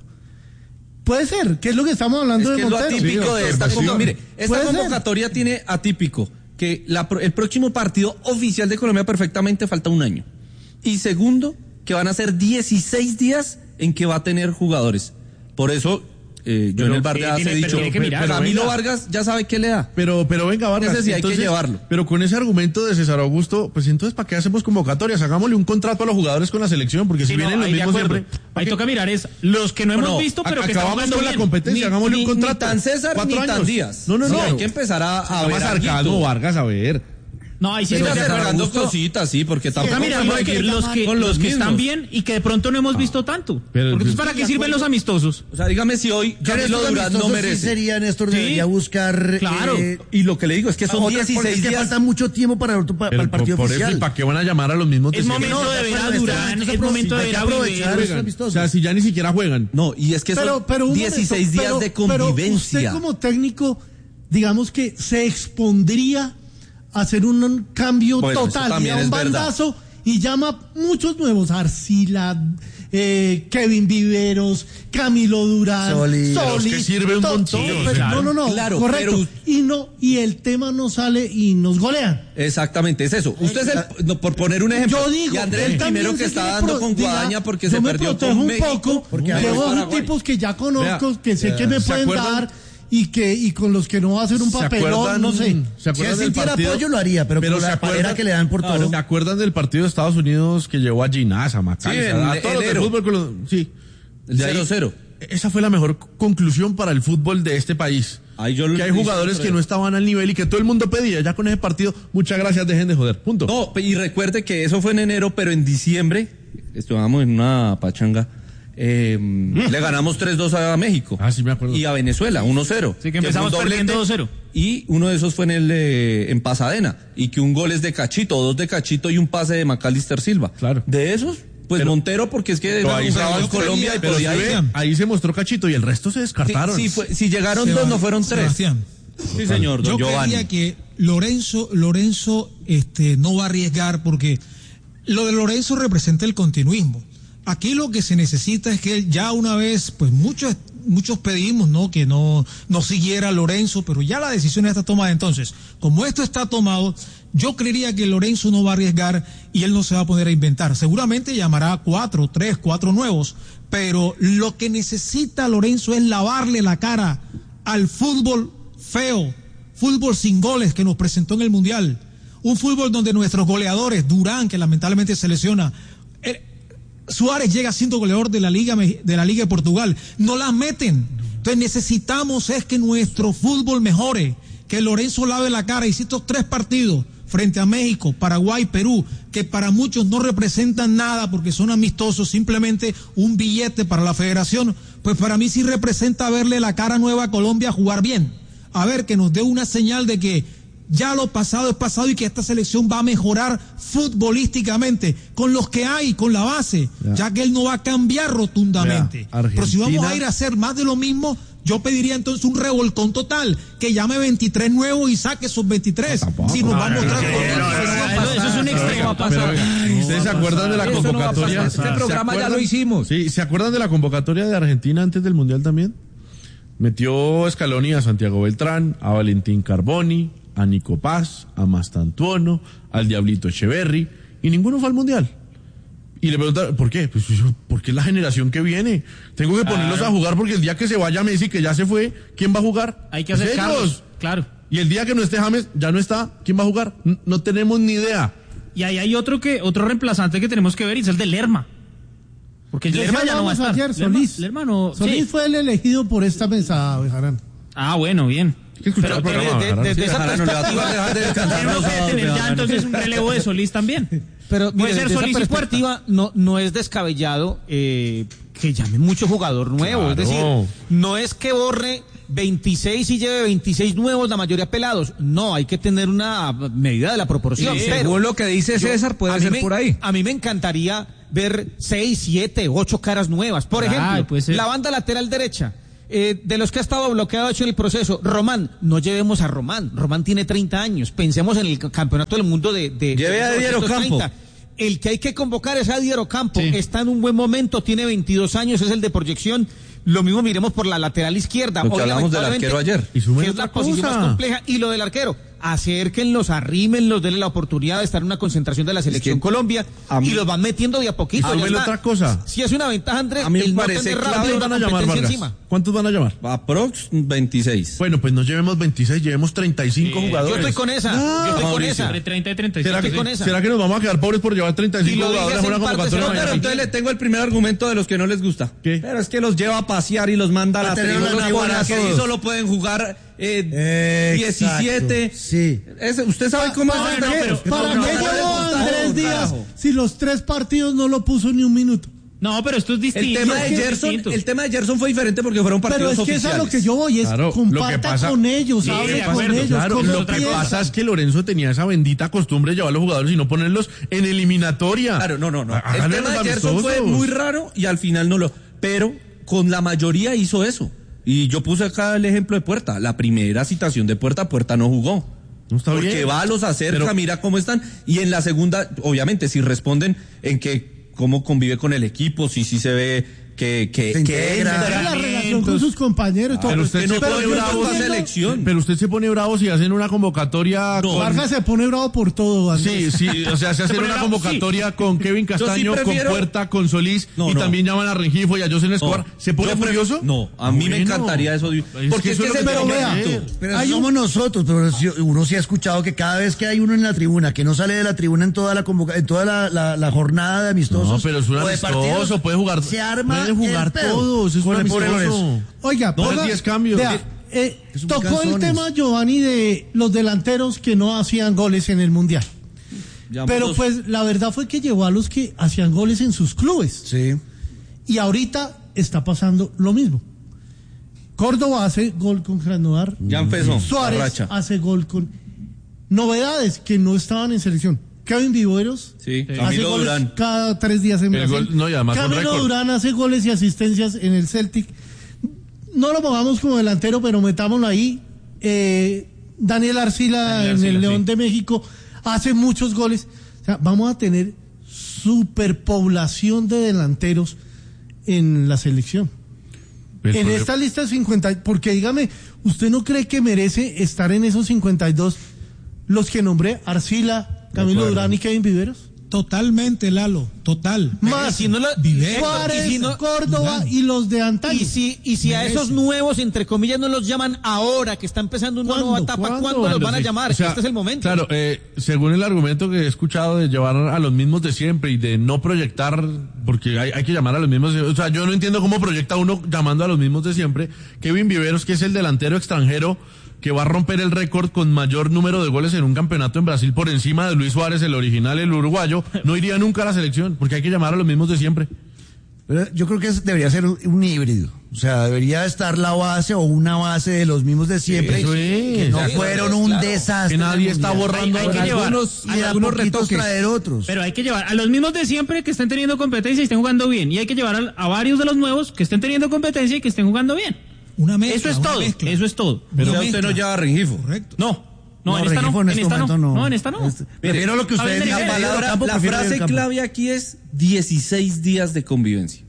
S4: Puede ser, que es lo que estamos hablando
S2: Es
S4: de
S2: que es lo
S4: Montero.
S2: atípico de esta convocatoria. Mire, esta
S4: Puede ser.
S2: convocatoria tiene atípico que la pro- el próximo partido oficial de Colombia perfectamente falta un año. Y segundo, que van a ser dieciséis días en que va a tener jugadores. Por eso, eh, yo
S6: Pero,
S2: en el Vargas
S1: eh, tiene-
S2: he dicho,
S1: pero tiene que mirar.
S2: Camilo
S6: venga.
S2: Vargas ya sabe qué le da.
S6: Pero, pero venga, Vargas.
S2: Ese sí hay que llevarlo.
S6: Pero con ese argumento de César Augusto, pues entonces, ¿para qué hacemos convocatorias? Hagámosle un contrato a los jugadores con la selección, porque
S1: Sí,
S6: si
S1: no,
S6: vienen los
S1: ahí de
S6: mismos
S1: acuerdo.
S6: siempre.
S1: Ahí toca mirar es los que no hemos
S2: Bueno,
S1: visto, pero
S6: a-
S1: que están
S6: acabamos
S1: jugando
S6: con la
S1: bien.
S6: competencia,
S2: Ni-
S6: hagámosle
S2: ni-
S6: un contrato.
S2: Ni tan César
S6: Cuatro
S2: ni
S6: años.
S2: tan Díaz.
S6: No, no, no.
S2: Sí, hay que empezar a, a
S6: Haga
S2: ver
S6: más
S2: alguito.
S6: sarcasmo, Vargas, a ver.
S1: No, ahí sí
S2: Pero
S1: estoy de acuerdo.
S2: cerrando
S1: Augusto.
S2: cositas, sí, porque
S1: Toca
S2: tampoco
S1: mirar
S2: hay
S1: los
S2: que
S1: que,
S2: ir
S1: los que,
S2: con
S1: los que están
S2: mismos.
S1: bien y que de pronto no hemos visto tanto.
S6: Pero-
S1: Porque entonces, ¿para qué sirven los amistosos?
S2: O sea, dígame si hoy
S9: Ya
S2: Camilo
S9: Néstor
S2: Durán no
S9: amistoso sí
S2: merece.
S9: sería, Néstor,
S1: Sí.
S9: debería buscar...
S1: Claro.
S9: eh,
S2: Y lo que le digo es que son
S9: otras, porque
S2: dieciséis
S9: es que
S2: días.
S9: falta mucho tiempo para, el otro- para, para el
S6: Pero
S9: partido
S6: por eso,
S9: oficial.
S6: ¿y para qué van a llamar a los mismos? de
S1: Es
S6: siempre?
S1: momento
S9: no,
S1: de
S9: de
S1: ver a
S9: acuerdo,
S1: Durán,
S9: este
S1: es momento de
S9: hay
S1: ver
S9: que
S1: a
S9: aprovechar
S1: Vivero.
S9: los amistosos.
S6: O sea, si ya ni siquiera juegan.
S2: No, y es que son
S4: Pero, pero un
S2: dieciséis
S4: momento,
S2: días
S4: pero-
S2: de
S4: pero
S2: convivencia.
S4: usted como técnico, digamos que se expondría a hacer un cambio
S2: Bueno, eso
S4: total, y
S2: también
S4: da un
S2: es verdad.
S4: bandazo y llama muchos nuevos, Arcila, eh, Kevin Viveros, Camilo Durán,
S9: Solís.
S6: Pero es que sirve un
S4: to-
S6: montón.
S4: todo,
S6: Sí,
S4: pero-
S6: claro.
S4: no, no, no,
S2: Claro,
S4: correcto.
S2: pero-
S4: Y no, y el tema no sale y nos golean.
S2: Exactamente, es eso. Usted es el, no, por poner un ejemplo.
S4: Yo digo,
S2: y Andrés
S4: él
S2: el primero
S4: también
S2: que
S4: se
S2: está
S4: quiere
S2: dando
S4: pro-
S2: con
S4: diga,
S2: Guadaña porque
S4: yo
S2: se
S4: me
S2: perdió
S4: protejo
S2: con
S4: un
S2: México.
S4: poco,
S2: porque
S4: llevo
S2: ganó
S4: a
S2: Paraguay.
S4: tipos que ya conozco,
S6: Vea,
S4: que sé que me
S6: ¿se
S4: pueden
S6: acuerdan?
S4: dar y que y con los que no va a hacer un
S6: ¿Se
S4: papelón,
S6: acuerdan-
S4: no sé.
S6: ¿Se
S9: Si él
S6: acuerdan del
S9: sintiera
S6: partido?
S9: apoyo lo haría, pero, por
S6: ¿se
S9: la palera
S6: acuerdan-
S9: que le dan por
S6: Claro,
S9: todo.
S6: ¿Se acuerdan del partido de Estados Unidos que llevó a Ginás, a Macalester,
S2: Sí, en
S6: a todos los del
S2: enero.
S6: fútbol con los- sí.
S2: El
S6: De ahí-
S2: cero cero.
S6: Esa fue la mejor conclusión para el fútbol de este país.
S2: Ahí yo lo
S6: que hay
S2: dije
S6: jugadores
S2: otro
S6: que
S2: día.
S6: no estaban al nivel y que todo el mundo pedía. Ya con ese partido, muchas gracias, dejen de joder. Punto.
S2: No, y recuerde que eso fue en enero, pero en diciembre, estábamos en una pachanga, eh, le ganamos tres dos a México.
S6: Ah, sí, me acuerdo.
S2: Y a Venezuela, uno cero.
S1: Sí, que empezamos
S2: fue un doblete,
S1: perdiendo dos cero.
S2: Y uno de esos fue en el eh, en Pasadena. Y que un gol es de Cachito, dos de Cachito y un pase de Macalister Silva.
S6: Claro.
S2: De esos, pues
S6: Pero-
S2: Montero, porque es que
S6: Pero ahí
S2: jugaba
S6: se-
S2: en Colombia y
S6: pero
S2: podía
S6: si
S2: ir.
S6: ve, ahí se mostró Cachito y el resto se
S2: Sí,
S6: descartaron.
S2: sí, fue- si llegaron
S5: Seba-
S2: dos, no fueron tres.
S5: Sebastián,
S2: Sí, señor, don
S5: yo
S2: Giovanni.
S5: creía que Lorenzo, Lorenzo este, no va a arriesgar porque lo de Lorenzo representa el continuismo. Aquí lo que se necesita es que él ya una vez, pues muchos muchos pedimos, ¿no? Que no, no siguiera Lorenzo, pero ya la decisión ya está tomada. Entonces, como esto está tomado, yo creería que Lorenzo no va a arriesgar y él no se va a poner a inventar. Seguramente llamará a cuatro, tres, cuatro nuevos, pero lo que necesita Lorenzo es lavarle la cara al fútbol feo, fútbol sin goles que nos presentó en el Mundial. Un fútbol donde nuestros goleadores, Durán, que lamentablemente se lesiona, eh, Suárez llega siendo goleador de la Liga de la Liga de Portugal, no las meten. Entonces necesitamos es que nuestro fútbol mejore, que Lorenzo lave la cara. Y si estos tres partidos frente a México, Paraguay, Perú, que para muchos no representan nada porque son amistosos, simplemente un billete para la federación, pues para mí sí representa verle la cara nueva a Colombia jugar bien. A ver, que nos dé una señal de que ya lo pasado es pasado y que esta selección va a mejorar futbolísticamente con los que hay, con la base,
S6: Ya.
S5: ya que él no va a cambiar rotundamente.
S6: Vea,
S5: Pero si vamos
S6: Argentina-
S5: a ir a hacer más de lo mismo, yo pediría entonces un revolcón total, que llame veintitrés nuevos y saque esos veintitrés. Si nos va a mostrar
S1: no,
S5: todo
S1: no,
S5: lo
S1: no,
S5: que
S1: no,
S5: va a
S1: eso-
S5: pasar.
S1: eso es un extremo.
S3: Eso va a pasar.
S6: Pero, ¿ustedes se acuerdan de la
S3: Eso no va a
S6: convocatoria?
S3: pasar. Este
S6: ¿Se
S3: programa ya
S6: acuerdan?
S3: lo hicimos.
S6: Sí, ¿se acuerdan de la convocatoria de Argentina antes del Mundial también? Metió Scaloni a Santiago Beltrán, a Valentín Carboni, a Nico Paz, a Mastantuono, al Diablito Echeverry, y ninguno fue al Mundial. Y le pregunta, ¿por qué? Pues porque es la generación que viene. Tengo que
S1: Claro.
S6: ponerlos a jugar porque el día que se vaya Messi, que ya se fue, ¿quién va a jugar?
S1: Hay que
S6: Pues
S1: hacer
S6: ellos.
S1: cambios, claro.
S6: Y el día que no esté James, ya no está, ¿quién va a jugar? N- No tenemos ni idea.
S1: Y ahí hay otro que otro reemplazante que tenemos que ver y es el de Lerma. Porque el
S4: Les
S1: Lerma ya no va a
S4: hablamos
S1: estar.
S4: ayer,
S1: Lerma-
S4: Solís.
S1: Lerma no-
S4: Solís
S1: sí.
S4: fue el elegido por esta mesa, Bejarán.
S1: Ah, bueno, bien.
S6: Hay que escuchar
S1: Pero
S6: el programa,
S1: de- de-
S6: Bejarán.
S1: desde
S6: Sí,
S1: esa
S6: Bejarán no le va a
S1: perspectiva,
S6: dejar de descansar
S1: tenemos
S6: los
S1: que
S6: sábados,
S1: tener ya
S6: Bejarán.
S1: entonces un relevo de Solís también.
S13: Pero
S1: Puede
S13: mire,
S1: ser
S13: desde esa
S1: Solís y Puerta.
S13: perspectiva no, no es descabellado eh, que llame mucho jugador nuevo. Es
S6: Claro.
S13: decir, no es que borre veintiséis y lleve veintiséis nuevos, la mayoría pelados. No, hay que tener una medida de la proporción.
S3: Sí,
S13: pero
S3: según lo que dice
S13: yo-
S3: César, puede
S13: a mí
S3: ser
S13: me-
S3: por ahí.
S13: A mí me encantaría ver seis, siete, ocho caras nuevas. Por
S1: Ay,
S13: ejemplo,
S1: puede ser.
S13: la banda lateral derecha. Eh, de los que ha estado bloqueado hecho en el proceso, Román, no llevemos a Román. Román tiene treinta años. Pensemos en el c- campeonato del mundo de. de
S2: Lleve
S13: de
S2: a Dier
S13: mil novecientos treinta.
S2: Ocampo.
S13: El que hay que convocar es a Dier Ocampo.
S1: Sí.
S13: Está en un buen momento, tiene veintidós años, es el de proyección. Lo mismo miremos por la lateral izquierda.
S2: Lo que
S13: Hoy,
S2: hablamos del
S13: lamentablemente,
S2: arquero ayer.
S6: Y sumen
S13: que es
S6: otra
S13: la posición
S6: cosa.
S13: más compleja. Y lo del arquero. Acérquenlos, arrímenlos, denle la oportunidad de estar en una concentración de la selección
S2: que
S13: Colombia
S2: a mí-
S13: y los van metiendo de a poquito. ya
S6: Súmele
S13: está.
S6: otra cosa.
S13: Si es una ventaja, Andrés,
S2: A mí me
S13: el no
S2: parece
S13: tener
S2: clave.
S13: rápido
S6: ¿Cuántos van
S13: una
S6: a llamar,
S13: competencia
S6: Vargas?
S13: encima.
S6: ¿Cuántos van a llamar?
S2: Aprox veintiséis.
S6: Bueno, pues no llevemos veintiséis, llevemos treinta y cinco
S1: Sí,
S6: jugadores.
S13: Yo estoy con esa, yo estoy con
S2: Mauricio.
S13: esa.
S1: Entre treinta y treinta y
S6: ¿Será
S1: siete.
S6: que,
S13: con esa.
S6: ¿Será que nos vamos a quedar pobres por llevar treinta y
S13: Y
S6: cinco
S13: lo dije
S6: jugadores
S13: hace
S6: a una
S13: en parte,
S6: convocatoria?
S13: señor,
S2: Pero
S6: mañana?
S2: entonces le tengo el primer argumento de los que no les gusta.
S6: ¿Qué?
S2: Pero es que los lleva a pasear y los manda a la
S9: A tener
S2: tribuna.
S9: una
S2: Los pone
S9: tribuna
S2: a que
S9: todos.
S2: ahí solo pueden jugar eh,
S9: Exacto,
S2: diecisiete.
S9: sí.
S2: Ese- ¿Usted sabe cómo
S4: ¿Para
S2: es?
S1: no,
S4: qué,
S1: pero-
S4: ¿para
S2: no,
S4: qué
S2: no,
S4: llevó
S2: no,
S4: a
S2: no,
S4: Andrés
S2: no,
S4: Díaz
S2: carajo.
S4: si los tres partidos no lo puso ni un minuto?
S1: No, pero esto es distinto.
S2: El tema de
S1: es
S2: Gerson,
S1: distinto.
S2: el tema de Gerson fue diferente porque fueron
S4: Pero
S2: partidos
S4: es que eso es
S2: oficiales.
S4: lo que yo voy, es
S6: Claro, lo que
S4: comparta
S6: pasa-
S4: con ellos,
S1: Sí,
S4: hable
S1: de
S4: con
S1: acuerdo,
S4: ellos,
S6: Claro, lo que
S4: confiesa.
S6: pasa es que Lorenzo tenía esa bendita costumbre de llevar a los jugadores y no ponerlos en eliminatoria.
S2: Claro, no, no, no. El
S6: Háganle
S2: tema
S6: los
S2: de Gerson fue
S6: amistosos.
S2: muy raro y al final no lo. Pero con la mayoría hizo eso. Y yo puse acá el ejemplo de Puerta. La primera citación de Puerta, Puerta no jugó.
S6: No está
S2: Porque
S6: bien.
S2: va, los acerca,
S6: Pero-
S2: mira cómo están. Y en la segunda, obviamente, si responden en que cómo convive con el equipo, si sí se ve que, que,
S9: Se
S2: que
S9: integra.
S2: entra.
S4: la relación con sus compañeros. todo.
S2: Pero usted
S4: Pero
S2: se pone
S4: yo
S2: bravo
S4: entiendo-
S2: esa selección.
S6: Pero usted se pone bravo si hacen una convocatoria con...
S4: Vargas se pone bravo por todo, Andrés.
S6: Sí, sí, o sea, se hace
S1: pone
S6: una
S1: bravo,
S6: convocatoria con Kevin
S2: Yo sí
S6: Castaño,
S2: prefiero-
S6: con Puerta, con Solís,
S2: No,
S6: y
S2: no.
S6: también llaman a Rengifo y a José Escobar.
S2: No,
S6: ¿Se pone
S2: yo pre-
S6: furioso?
S2: No, a mí me
S6: Bueno.
S2: encantaría eso.
S6: Es
S2: Porque es que
S6: eso
S2: es el
S6: lo que
S4: pero
S6: tiene
S4: vea,
S6: que ser.
S9: Pero
S4: Hay un-
S9: somos nosotros, pero si- uno sí ha escuchado que cada vez que hay uno en la tribuna que no sale de la tribuna en toda la convoca en toda la, la- la jornada de amistosos
S6: No, pero es un
S9: o de
S6: amistoso,
S9: partidos,
S6: puede jugar-
S9: se arma
S6: puede jugar
S9: el pedo.
S6: todos, es un
S9: Con el pobre
S6: amistoso.
S9: Lorenzo.
S4: Oiga,
S6: No,
S4: ponga-
S6: es diez cambios.
S4: vea,
S6: Eh,
S4: eh,
S9: es muy
S4: tocó el
S9: canzones.
S4: tema, Giovanni, de los delanteros que no hacían goles en el Mundial. Pero pues la verdad fue que llevó a los que hacían goles en sus clubes.
S9: Sí.
S4: Y ahorita está pasando lo mismo. Córdoba hace gol con Krasnodar.
S2: Ya empezó.
S4: Suárez
S2: la racha.
S4: hace gol con novedades que no estaban en selección. Kevin Viveros
S2: Sí,
S4: hace
S2: Camilo
S4: goles
S2: Durán.
S4: cada tres días en
S6: El
S4: Brasil.
S6: gol- no, y además con
S4: Camilo
S6: récord.
S4: Durán hace goles y asistencias en el Celtic. No lo pongamos como delantero, pero metámoslo ahí. Eh, Daniel Arcila
S1: Daniel
S4: en
S1: Arcila,
S4: el León
S1: sí.
S4: de México hace muchos goles. O sea, vamos a tener superpoblación de delanteros en la selección.
S6: El
S4: En
S6: problema-
S4: esta lista de cincuenta, porque dígame, ¿usted no cree que merece estar en esos cincuenta y dos los que nombré? Arcila, Camilo
S6: acuerdo.
S4: Durán y Kevin Viveros.
S5: Totalmente, Lalo, total.
S4: Más
S13: si no lo-
S5: Viveros.
S4: Suárez,
S13: y si no-
S4: Córdoba y los de antaño.
S13: Y si, y si a
S5: Merece.
S13: esos nuevos, entre comillas, no los llaman ahora, que está empezando una
S4: ¿Cuándo?
S13: nueva etapa,
S4: ¿Cuándo?
S13: ¿cuándo, los van a
S6: Sí.
S13: llamar?
S6: O sea,
S13: Este es el momento.
S6: Claro, eh, según el argumento que he escuchado de llevar a los mismos de siempre y de no proyectar, porque hay, hay que llamar a los mismos, o sea, yo no entiendo cómo proyecta uno llamando a los mismos de siempre. Kevin Viveros, que es el delantero extranjero que va a romper el récord con mayor número de goles en un campeonato en Brasil por encima de Luis Suárez, el original, el uruguayo, no iría nunca a la selección, porque hay que llamar a los mismos de siempre.
S9: Pero yo creo que es- debería ser un, un híbrido. O sea, debería estar la base o una base de los mismos de siempre.
S6: Eso
S9: que
S6: es.
S9: no
S6: Sí,
S9: fueron
S13: claro.
S9: un desastre.
S6: Que nadie
S9: en el
S6: está
S9: Mundial.
S6: borrando
S1: Hay- hay que
S6: a
S1: llevar-
S6: algunos-
S9: Y de a
S5: algunos
S9: poquitos
S5: retoques.
S9: traer otros.
S1: Pero hay que llevar a los mismos de siempre que estén teniendo competencia y estén jugando bien. Y hay que llevar a, a varios de los nuevos que estén teniendo competencia y que estén jugando bien.
S5: Una mezcla,
S1: Eso es
S5: una
S1: todo.
S5: mezcla.
S1: Eso es todo.
S2: Pero
S5: Una
S2: usted
S5: mezcla.
S2: no lleva a Rengifo.
S5: Correcto.
S1: No. No,
S9: No,
S1: en esta no.
S9: Rengifo en
S1: En
S9: este
S1: esta no.
S9: momento no.
S1: No, en esta no.
S9: Este- Prefiero lo que
S1: Está
S9: ustedes
S1: bien,
S9: digan.
S1: la
S9: Medio
S2: palabra-
S9: campo,
S2: la
S9: prefiero
S2: frase
S9: medio campo.
S2: clave aquí es dieciséis días de convivencia.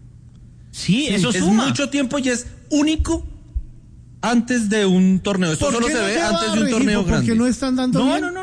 S1: Sí, eso
S2: es
S1: suma.
S2: mucho tiempo y es único antes de un torneo. Esto
S4: ¿Por
S2: solo
S4: qué
S2: se
S4: no
S2: ve
S4: lleva
S2: antes
S4: a
S2: de un
S4: Rengifo?
S2: torneo
S4: Porque
S2: grande.
S4: no están dando
S1: No,
S4: bien.
S1: no, no,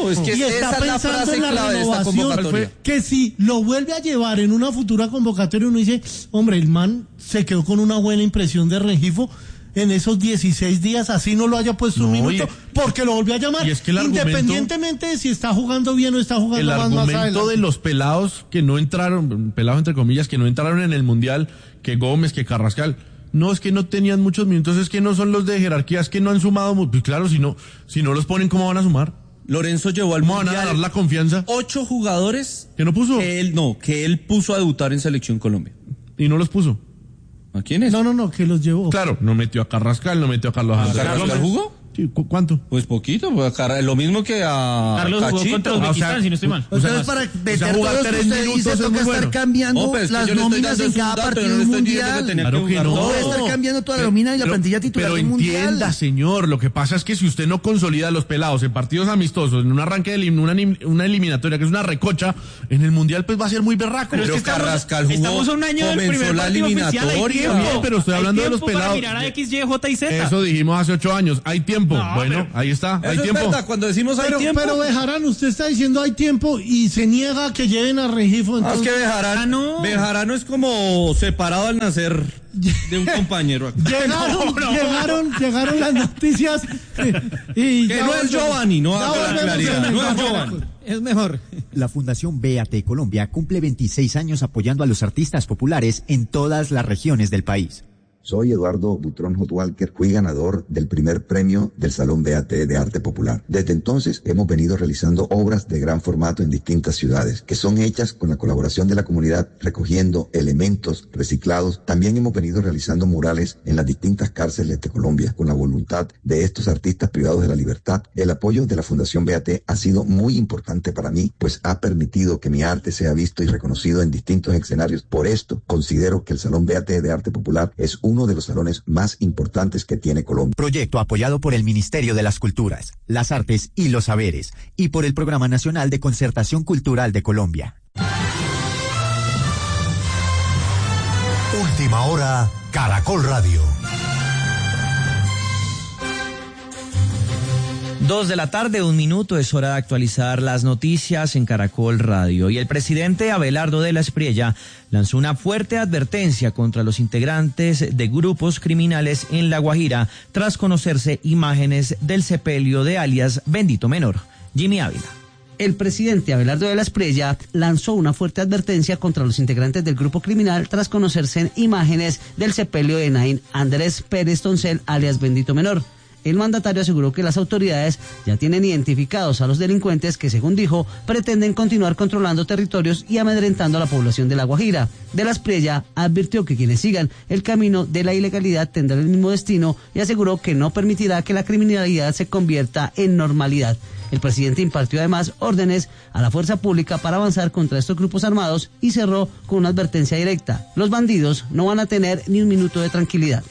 S2: No, es que
S4: y está
S2: esa es la
S4: pensando
S2: frase
S4: en la
S2: clave de esta
S4: renovación,
S2: convocatoria.
S4: que si lo vuelve a llevar en una futura convocatoria, uno dice, hombre, el man se quedó con una buena impresión de Rengifo. en esos dieciséis días, así no lo haya puesto un
S6: No,
S4: minuto,
S6: y-
S4: porque lo volvió a llamar,
S6: y es que el argumento-
S4: independientemente de si está jugando bien o está jugando
S6: El
S4: más, más
S6: argumento
S4: adelante.
S6: de los pelados que no entraron, pelados entre comillas, que no entraron en el Mundial, que Gómez, que Carrascal, no es que no tenían muchos minutos, es que no son los de jerarquía, es que no han sumado, mu- pues claro, si no, si no los ponen, ¿cómo van a sumar?
S2: Lorenzo llevó al
S6: ¿Cómo van a
S2: Mundial
S6: dar la confianza?
S2: ocho jugadores
S6: ¿Que no puso?
S2: que él, no, que él puso a debutar en Selección Colombia.
S6: Y no los puso.
S2: ¿A quiénes?
S4: No, no, no, que los llevó.
S6: Claro, no metió a Carrascal, no metió a Carlos Andrés.
S2: ¿Carrascal
S6: Gómez.
S2: jugó?
S6: Sí, ¿cu- ¿cuánto?
S2: Pues poquito, pues a Car- lo mismo que a
S1: Carlos jugó
S2: Cachito.
S1: contra
S6: Ah, o
S1: Uzbekistán,
S6: sea,
S1: si no estoy mal.
S6: o sea,
S9: Entonces, para
S6: o sea,
S9: meter
S6: jugar
S9: todo lo que
S6: tres
S9: usted
S6: minutos
S9: dice,
S6: es muy
S9: toca estar
S6: bueno.
S9: cambiando
S2: No, pero es que
S9: las
S2: yo le estoy
S9: nóminas
S2: dando
S9: en
S2: es un
S9: cada
S2: dato,
S9: partido
S2: yo no le estoy diciendo que
S9: mundial.
S2: tenía
S6: Claro que
S2: jugar
S6: no.
S2: todo.
S9: Puede estar cambiando toda la nómina y la
S6: Pero-
S9: plantilla titular
S6: pero
S9: del mundial.
S6: entienda, señor, lo que pasa es que si usted no consolida a los pelados en partidos amistosos, en un arranque de elim- una, elim- una eliminatoria que es una recocha, en el mundial pues va a ser muy berraco.
S1: Pero es que
S2: Pero
S1: estamos-
S2: Carrascal jugó,
S1: estamos a un año del
S2: comenzó
S1: primer
S2: la
S1: partido oficial, hay
S2: eliminatoria.
S1: tiempo.
S6: Bien, pero estoy
S1: Hay
S6: hablando de los
S1: tiempo para
S6: pelados.
S1: mirar a X, Y, J y Z.
S6: Eso dijimos hace ocho años. Hay tiempo.
S1: No,
S6: bueno,
S1: pero-
S6: ahí está. Hay
S2: Eso es
S6: tiempo.
S2: verdad, cuando decimos hay
S4: Pero,
S2: tiempo.
S4: pero Bejarano, usted está diciendo hay tiempo y se niega a que lleven a Regifo.
S2: Ah, es
S4: Entonces,
S2: que Bejarano,
S1: Ah, no.
S2: Bejarano es como separado al nacer de un compañero.
S4: llegaron,
S1: No, no.
S4: llegaron, llegaron las noticias. eh, y
S2: Que
S4: ya
S2: no es
S4: volvemos.
S2: Giovanni, no
S4: Ya
S2: haga la
S4: volvemos
S2: claridad,
S4: en el
S2: no es
S4: Caracol.
S2: Giovanni.
S13: Es mejor.
S14: La Fundación B A T Colombia cumple veintiséis años apoyando a los artistas populares en todas las regiones del país.
S15: Soy Eduardo Butrón Hot Walker, fui ganador del primer premio del Salón B A T de Arte Popular. Desde entonces hemos venido realizando obras de gran formato en distintas ciudades, que son hechas con la colaboración de la comunidad, recogiendo elementos reciclados. También hemos venido realizando murales en las distintas cárceles de Colombia, con la voluntad de estos artistas privados de la libertad. El apoyo de la Fundación B A T ha sido muy importante para mí, pues ha permitido que mi arte sea visto y reconocido en distintos escenarios. Por esto, considero que el Salón B A T de Arte Popular es uno de los salones más importantes que tiene Colombia.
S14: Proyecto apoyado por el Ministerio de las Culturas, las Artes y los Saberes y por el Programa Nacional de Concertación Cultural de Colombia.
S16: Última hora, Caracol Radio.
S17: Dos de la tarde, un minuto, es hora de actualizar las noticias en Caracol Radio. Y el presidente Abelardo de la Espriella lanzó una fuerte advertencia contra los integrantes de grupos criminales en La Guajira tras conocerse imágenes del sepelio de alias Bendito Menor. Jimmy Ávila.
S18: El presidente Abelardo de la Espriella lanzó una fuerte advertencia contra los integrantes del grupo criminal tras conocerse imágenes del sepelio de Nain Andrés Pérez Toncel, alias Bendito Menor. El mandatario aseguró que las autoridades ya tienen identificados a los delincuentes que, según dijo, pretenden continuar controlando territorios y amedrentando a la población de La Guajira. De la Espriella advirtió que quienes sigan el camino de la ilegalidad tendrán el mismo destino y aseguró que no permitirá que la criminalidad se convierta en normalidad. El presidente impartió además órdenes a la fuerza pública para avanzar contra estos grupos armados y cerró con una advertencia directa. Los bandidos no van a tener ni un minuto de tranquilidad.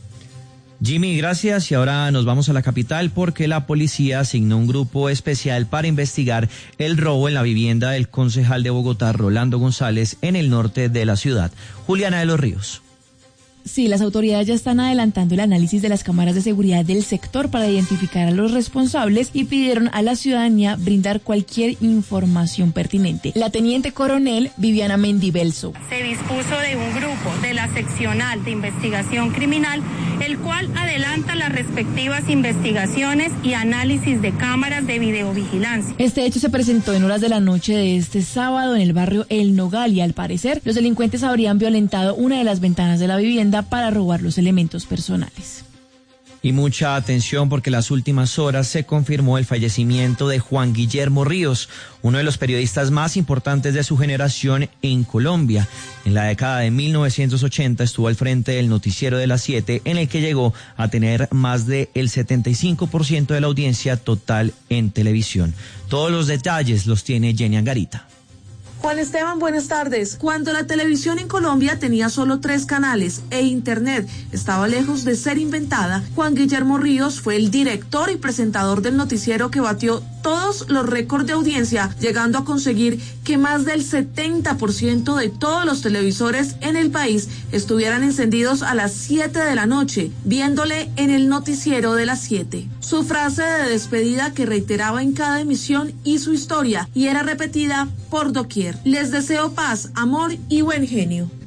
S17: Jimmy, gracias. Y ahora nos vamos a la capital porque la policía asignó un grupo especial para investigar el robo en la vivienda del concejal de Bogotá, Rolando González, en el norte de la ciudad. Juliana de los Ríos.
S19: Sí, las autoridades ya están adelantando el análisis de las cámaras de seguridad del sector para identificar a los responsables y pidieron a la ciudadanía brindar cualquier información pertinente. La teniente coronel Viviana Mendibelso.
S20: Se dispuso de un grupo de la seccional de investigación criminal, el cual adelanta las respectivas investigaciones y análisis de cámaras de videovigilancia.
S19: Este hecho se presentó en horas de la noche de este sábado en el barrio El Nogal y al parecer los delincuentes habrían violentado una de las ventanas de la vivienda para robar los elementos personales.
S17: Y mucha atención porque en las últimas horas se confirmó el fallecimiento de Juan Guillermo Ríos, uno de los periodistas más importantes de su generación en Colombia. En la década de mil novecientos ochenta estuvo al frente del noticiero de las siete, en el que llegó a tener más del setenta y cinco por ciento de la audiencia total en televisión. Todos los detalles los tiene Jenny Angarita.
S21: Juan Esteban, buenas tardes. Cuando la televisión en Colombia tenía solo tres canales e Internet estaba lejos de ser inventada, Juan Guillermo Ríos fue el director y presentador del noticiero que batió todos los récords de audiencia, llegando a conseguir que más del setenta por ciento de todos los televisores en el país estuvieran encendidos a las siete de la noche, viéndole en el noticiero de las siete. Su frase de despedida que reiteraba en cada emisión y su historia, y era repetida por doquier. Les deseo paz, amor y buen genio.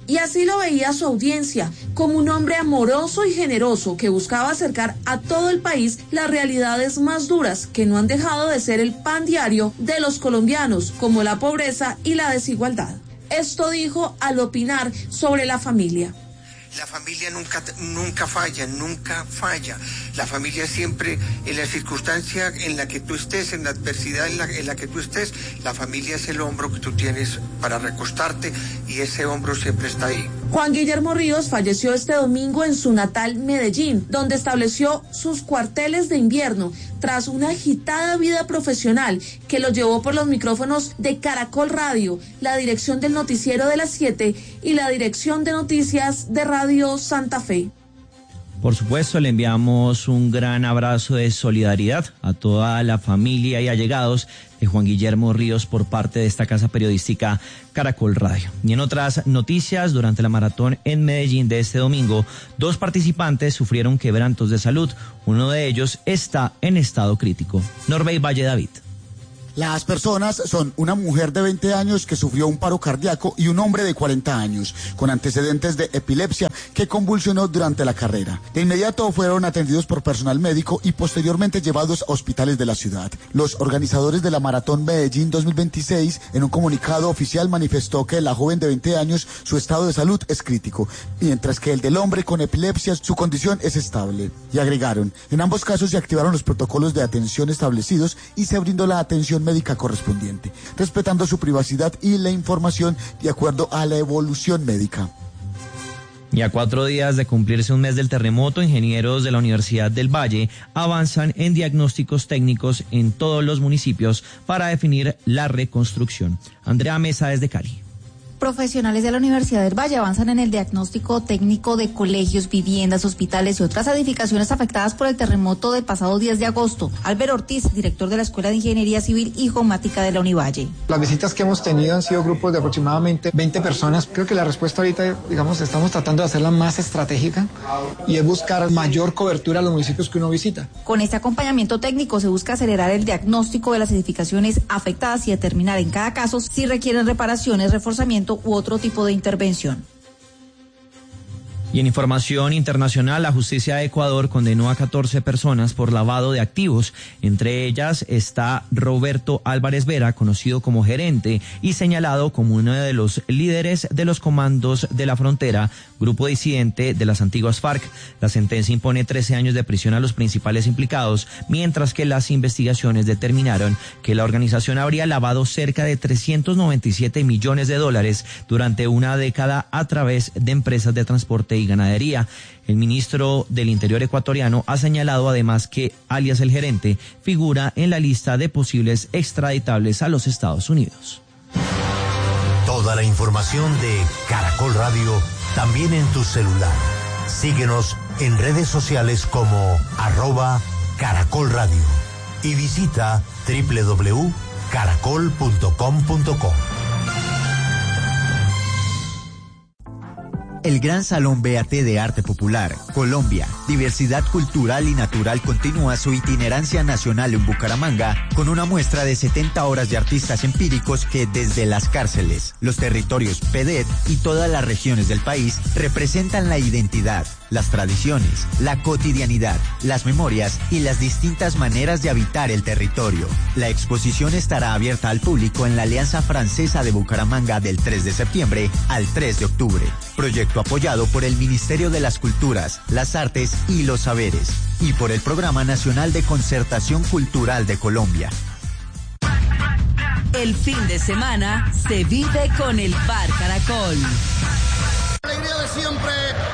S21: Y así lo veía su audiencia, como un hombre amoroso y generoso que buscaba acercar a todo el país las realidades más duras que no han dejado de ser el pan diario de los colombianos, como la pobreza y la desigualdad. Esto dijo al opinar sobre la familia.
S12: La familia nunca, nunca falla, nunca falla. La familia siempre, en la circunstancia en la que tú estés, en la adversidad en la, en la que tú estés, la familia es el hombro que tú tienes para recostarte y ese hombro siempre está ahí.
S21: Juan Guillermo Ríos falleció este domingo en su natal Medellín, donde estableció sus cuarteles de invierno tras una agitada vida profesional que lo llevó por los micrófonos de Caracol Radio, la dirección del noticiero de las siete y la dirección de noticias de Radio Santa Fe.
S17: Por supuesto, le enviamos un gran abrazo de solidaridad a toda la familia y allegados de Juan Guillermo Ríos por parte de esta casa periodística Caracol Radio. Y en otras noticias, durante la maratón en Medellín de este domingo, dos participantes sufrieron quebrantos de salud. Uno de ellos está en estado crítico. Norbey Valle David.
S22: Las personas son una mujer de veinte años que sufrió un paro cardíaco y un hombre de cuarenta años con antecedentes de epilepsia que convulsionó durante la carrera. De inmediato fueron atendidos por personal médico y posteriormente llevados a hospitales de la ciudad. Los organizadores de la Maratón Medellín dos mil veintiséis en un comunicado oficial manifestó que la joven de veinte años su estado de salud es crítico, mientras que el del hombre con epilepsia su condición es estable. Y agregaron, en ambos casos se activaron los protocolos de atención establecidos y se brindó la atención médica correspondiente, respetando su privacidad y la información de acuerdo a la evolución médica.
S17: Y a cuatro días de cumplirse un mes del terremoto, ingenieros de la Universidad del Valle avanzan en diagnósticos técnicos en todos los municipios para definir la reconstrucción. Andrea Mesa desde Cali.
S23: Profesionales de la Universidad del Valle avanzan en el diagnóstico técnico de colegios, viviendas, hospitales y otras edificaciones afectadas por el terremoto del pasado diez de agosto. Álvaro Ortiz, director de la Escuela de Ingeniería Civil y Geomática de la Univalle.
S24: Las visitas que hemos tenido han sido grupos de aproximadamente veinte personas. Creo que la respuesta ahorita, digamos, estamos tratando de hacerla más estratégica y es buscar mayor cobertura a los municipios que uno visita.
S23: Con este acompañamiento técnico se busca acelerar el diagnóstico de las edificaciones afectadas y determinar en cada caso si requieren reparaciones, reforzamiento u otro tipo de intervención.
S17: Y en información internacional, la justicia de Ecuador condenó a catorce personas por lavado de activos. Entre ellas está Roberto Álvarez Vera, conocido como gerente y señalado como uno de los líderes de los comandos de la frontera, grupo disidente de las antiguas FARC. La sentencia impone trece años de prisión a los principales implicados, mientras que las investigaciones determinaron que la organización habría lavado cerca de trescientos noventa y siete millones de dólares durante una década a través de empresas de transporte y ganadería. El ministro del Interior ecuatoriano ha señalado además que, alias el gerente, figura en la lista de posibles extraditables a los Estados Unidos.
S16: Toda la información de Caracol Radio también en tu celular. Síguenos en redes sociales como arroba Caracol Radio y visita doble u doble u doble u punto caracol punto com punto co.
S14: El Gran Salón B A T de Arte Popular, Colombia, Diversidad Cultural y Natural continúa su itinerancia nacional en Bucaramanga con una muestra de setenta horas de artistas empíricos que desde las cárceles, los territorios P D E T y todas las regiones del país representan la identidad, las tradiciones, la cotidianidad, las memorias y las distintas maneras de habitar el territorio. La exposición estará abierta al público en la Alianza Francesa de Bucaramanga del tres de septiembre al tres de octubre. Proyecto apoyado por el Ministerio de las Culturas, las Artes y los Saberes y por el Programa Nacional de Concertación Cultural de Colombia.
S25: El fin de semana se vive con el Bar Caracol.
S26: Alegría de siempre.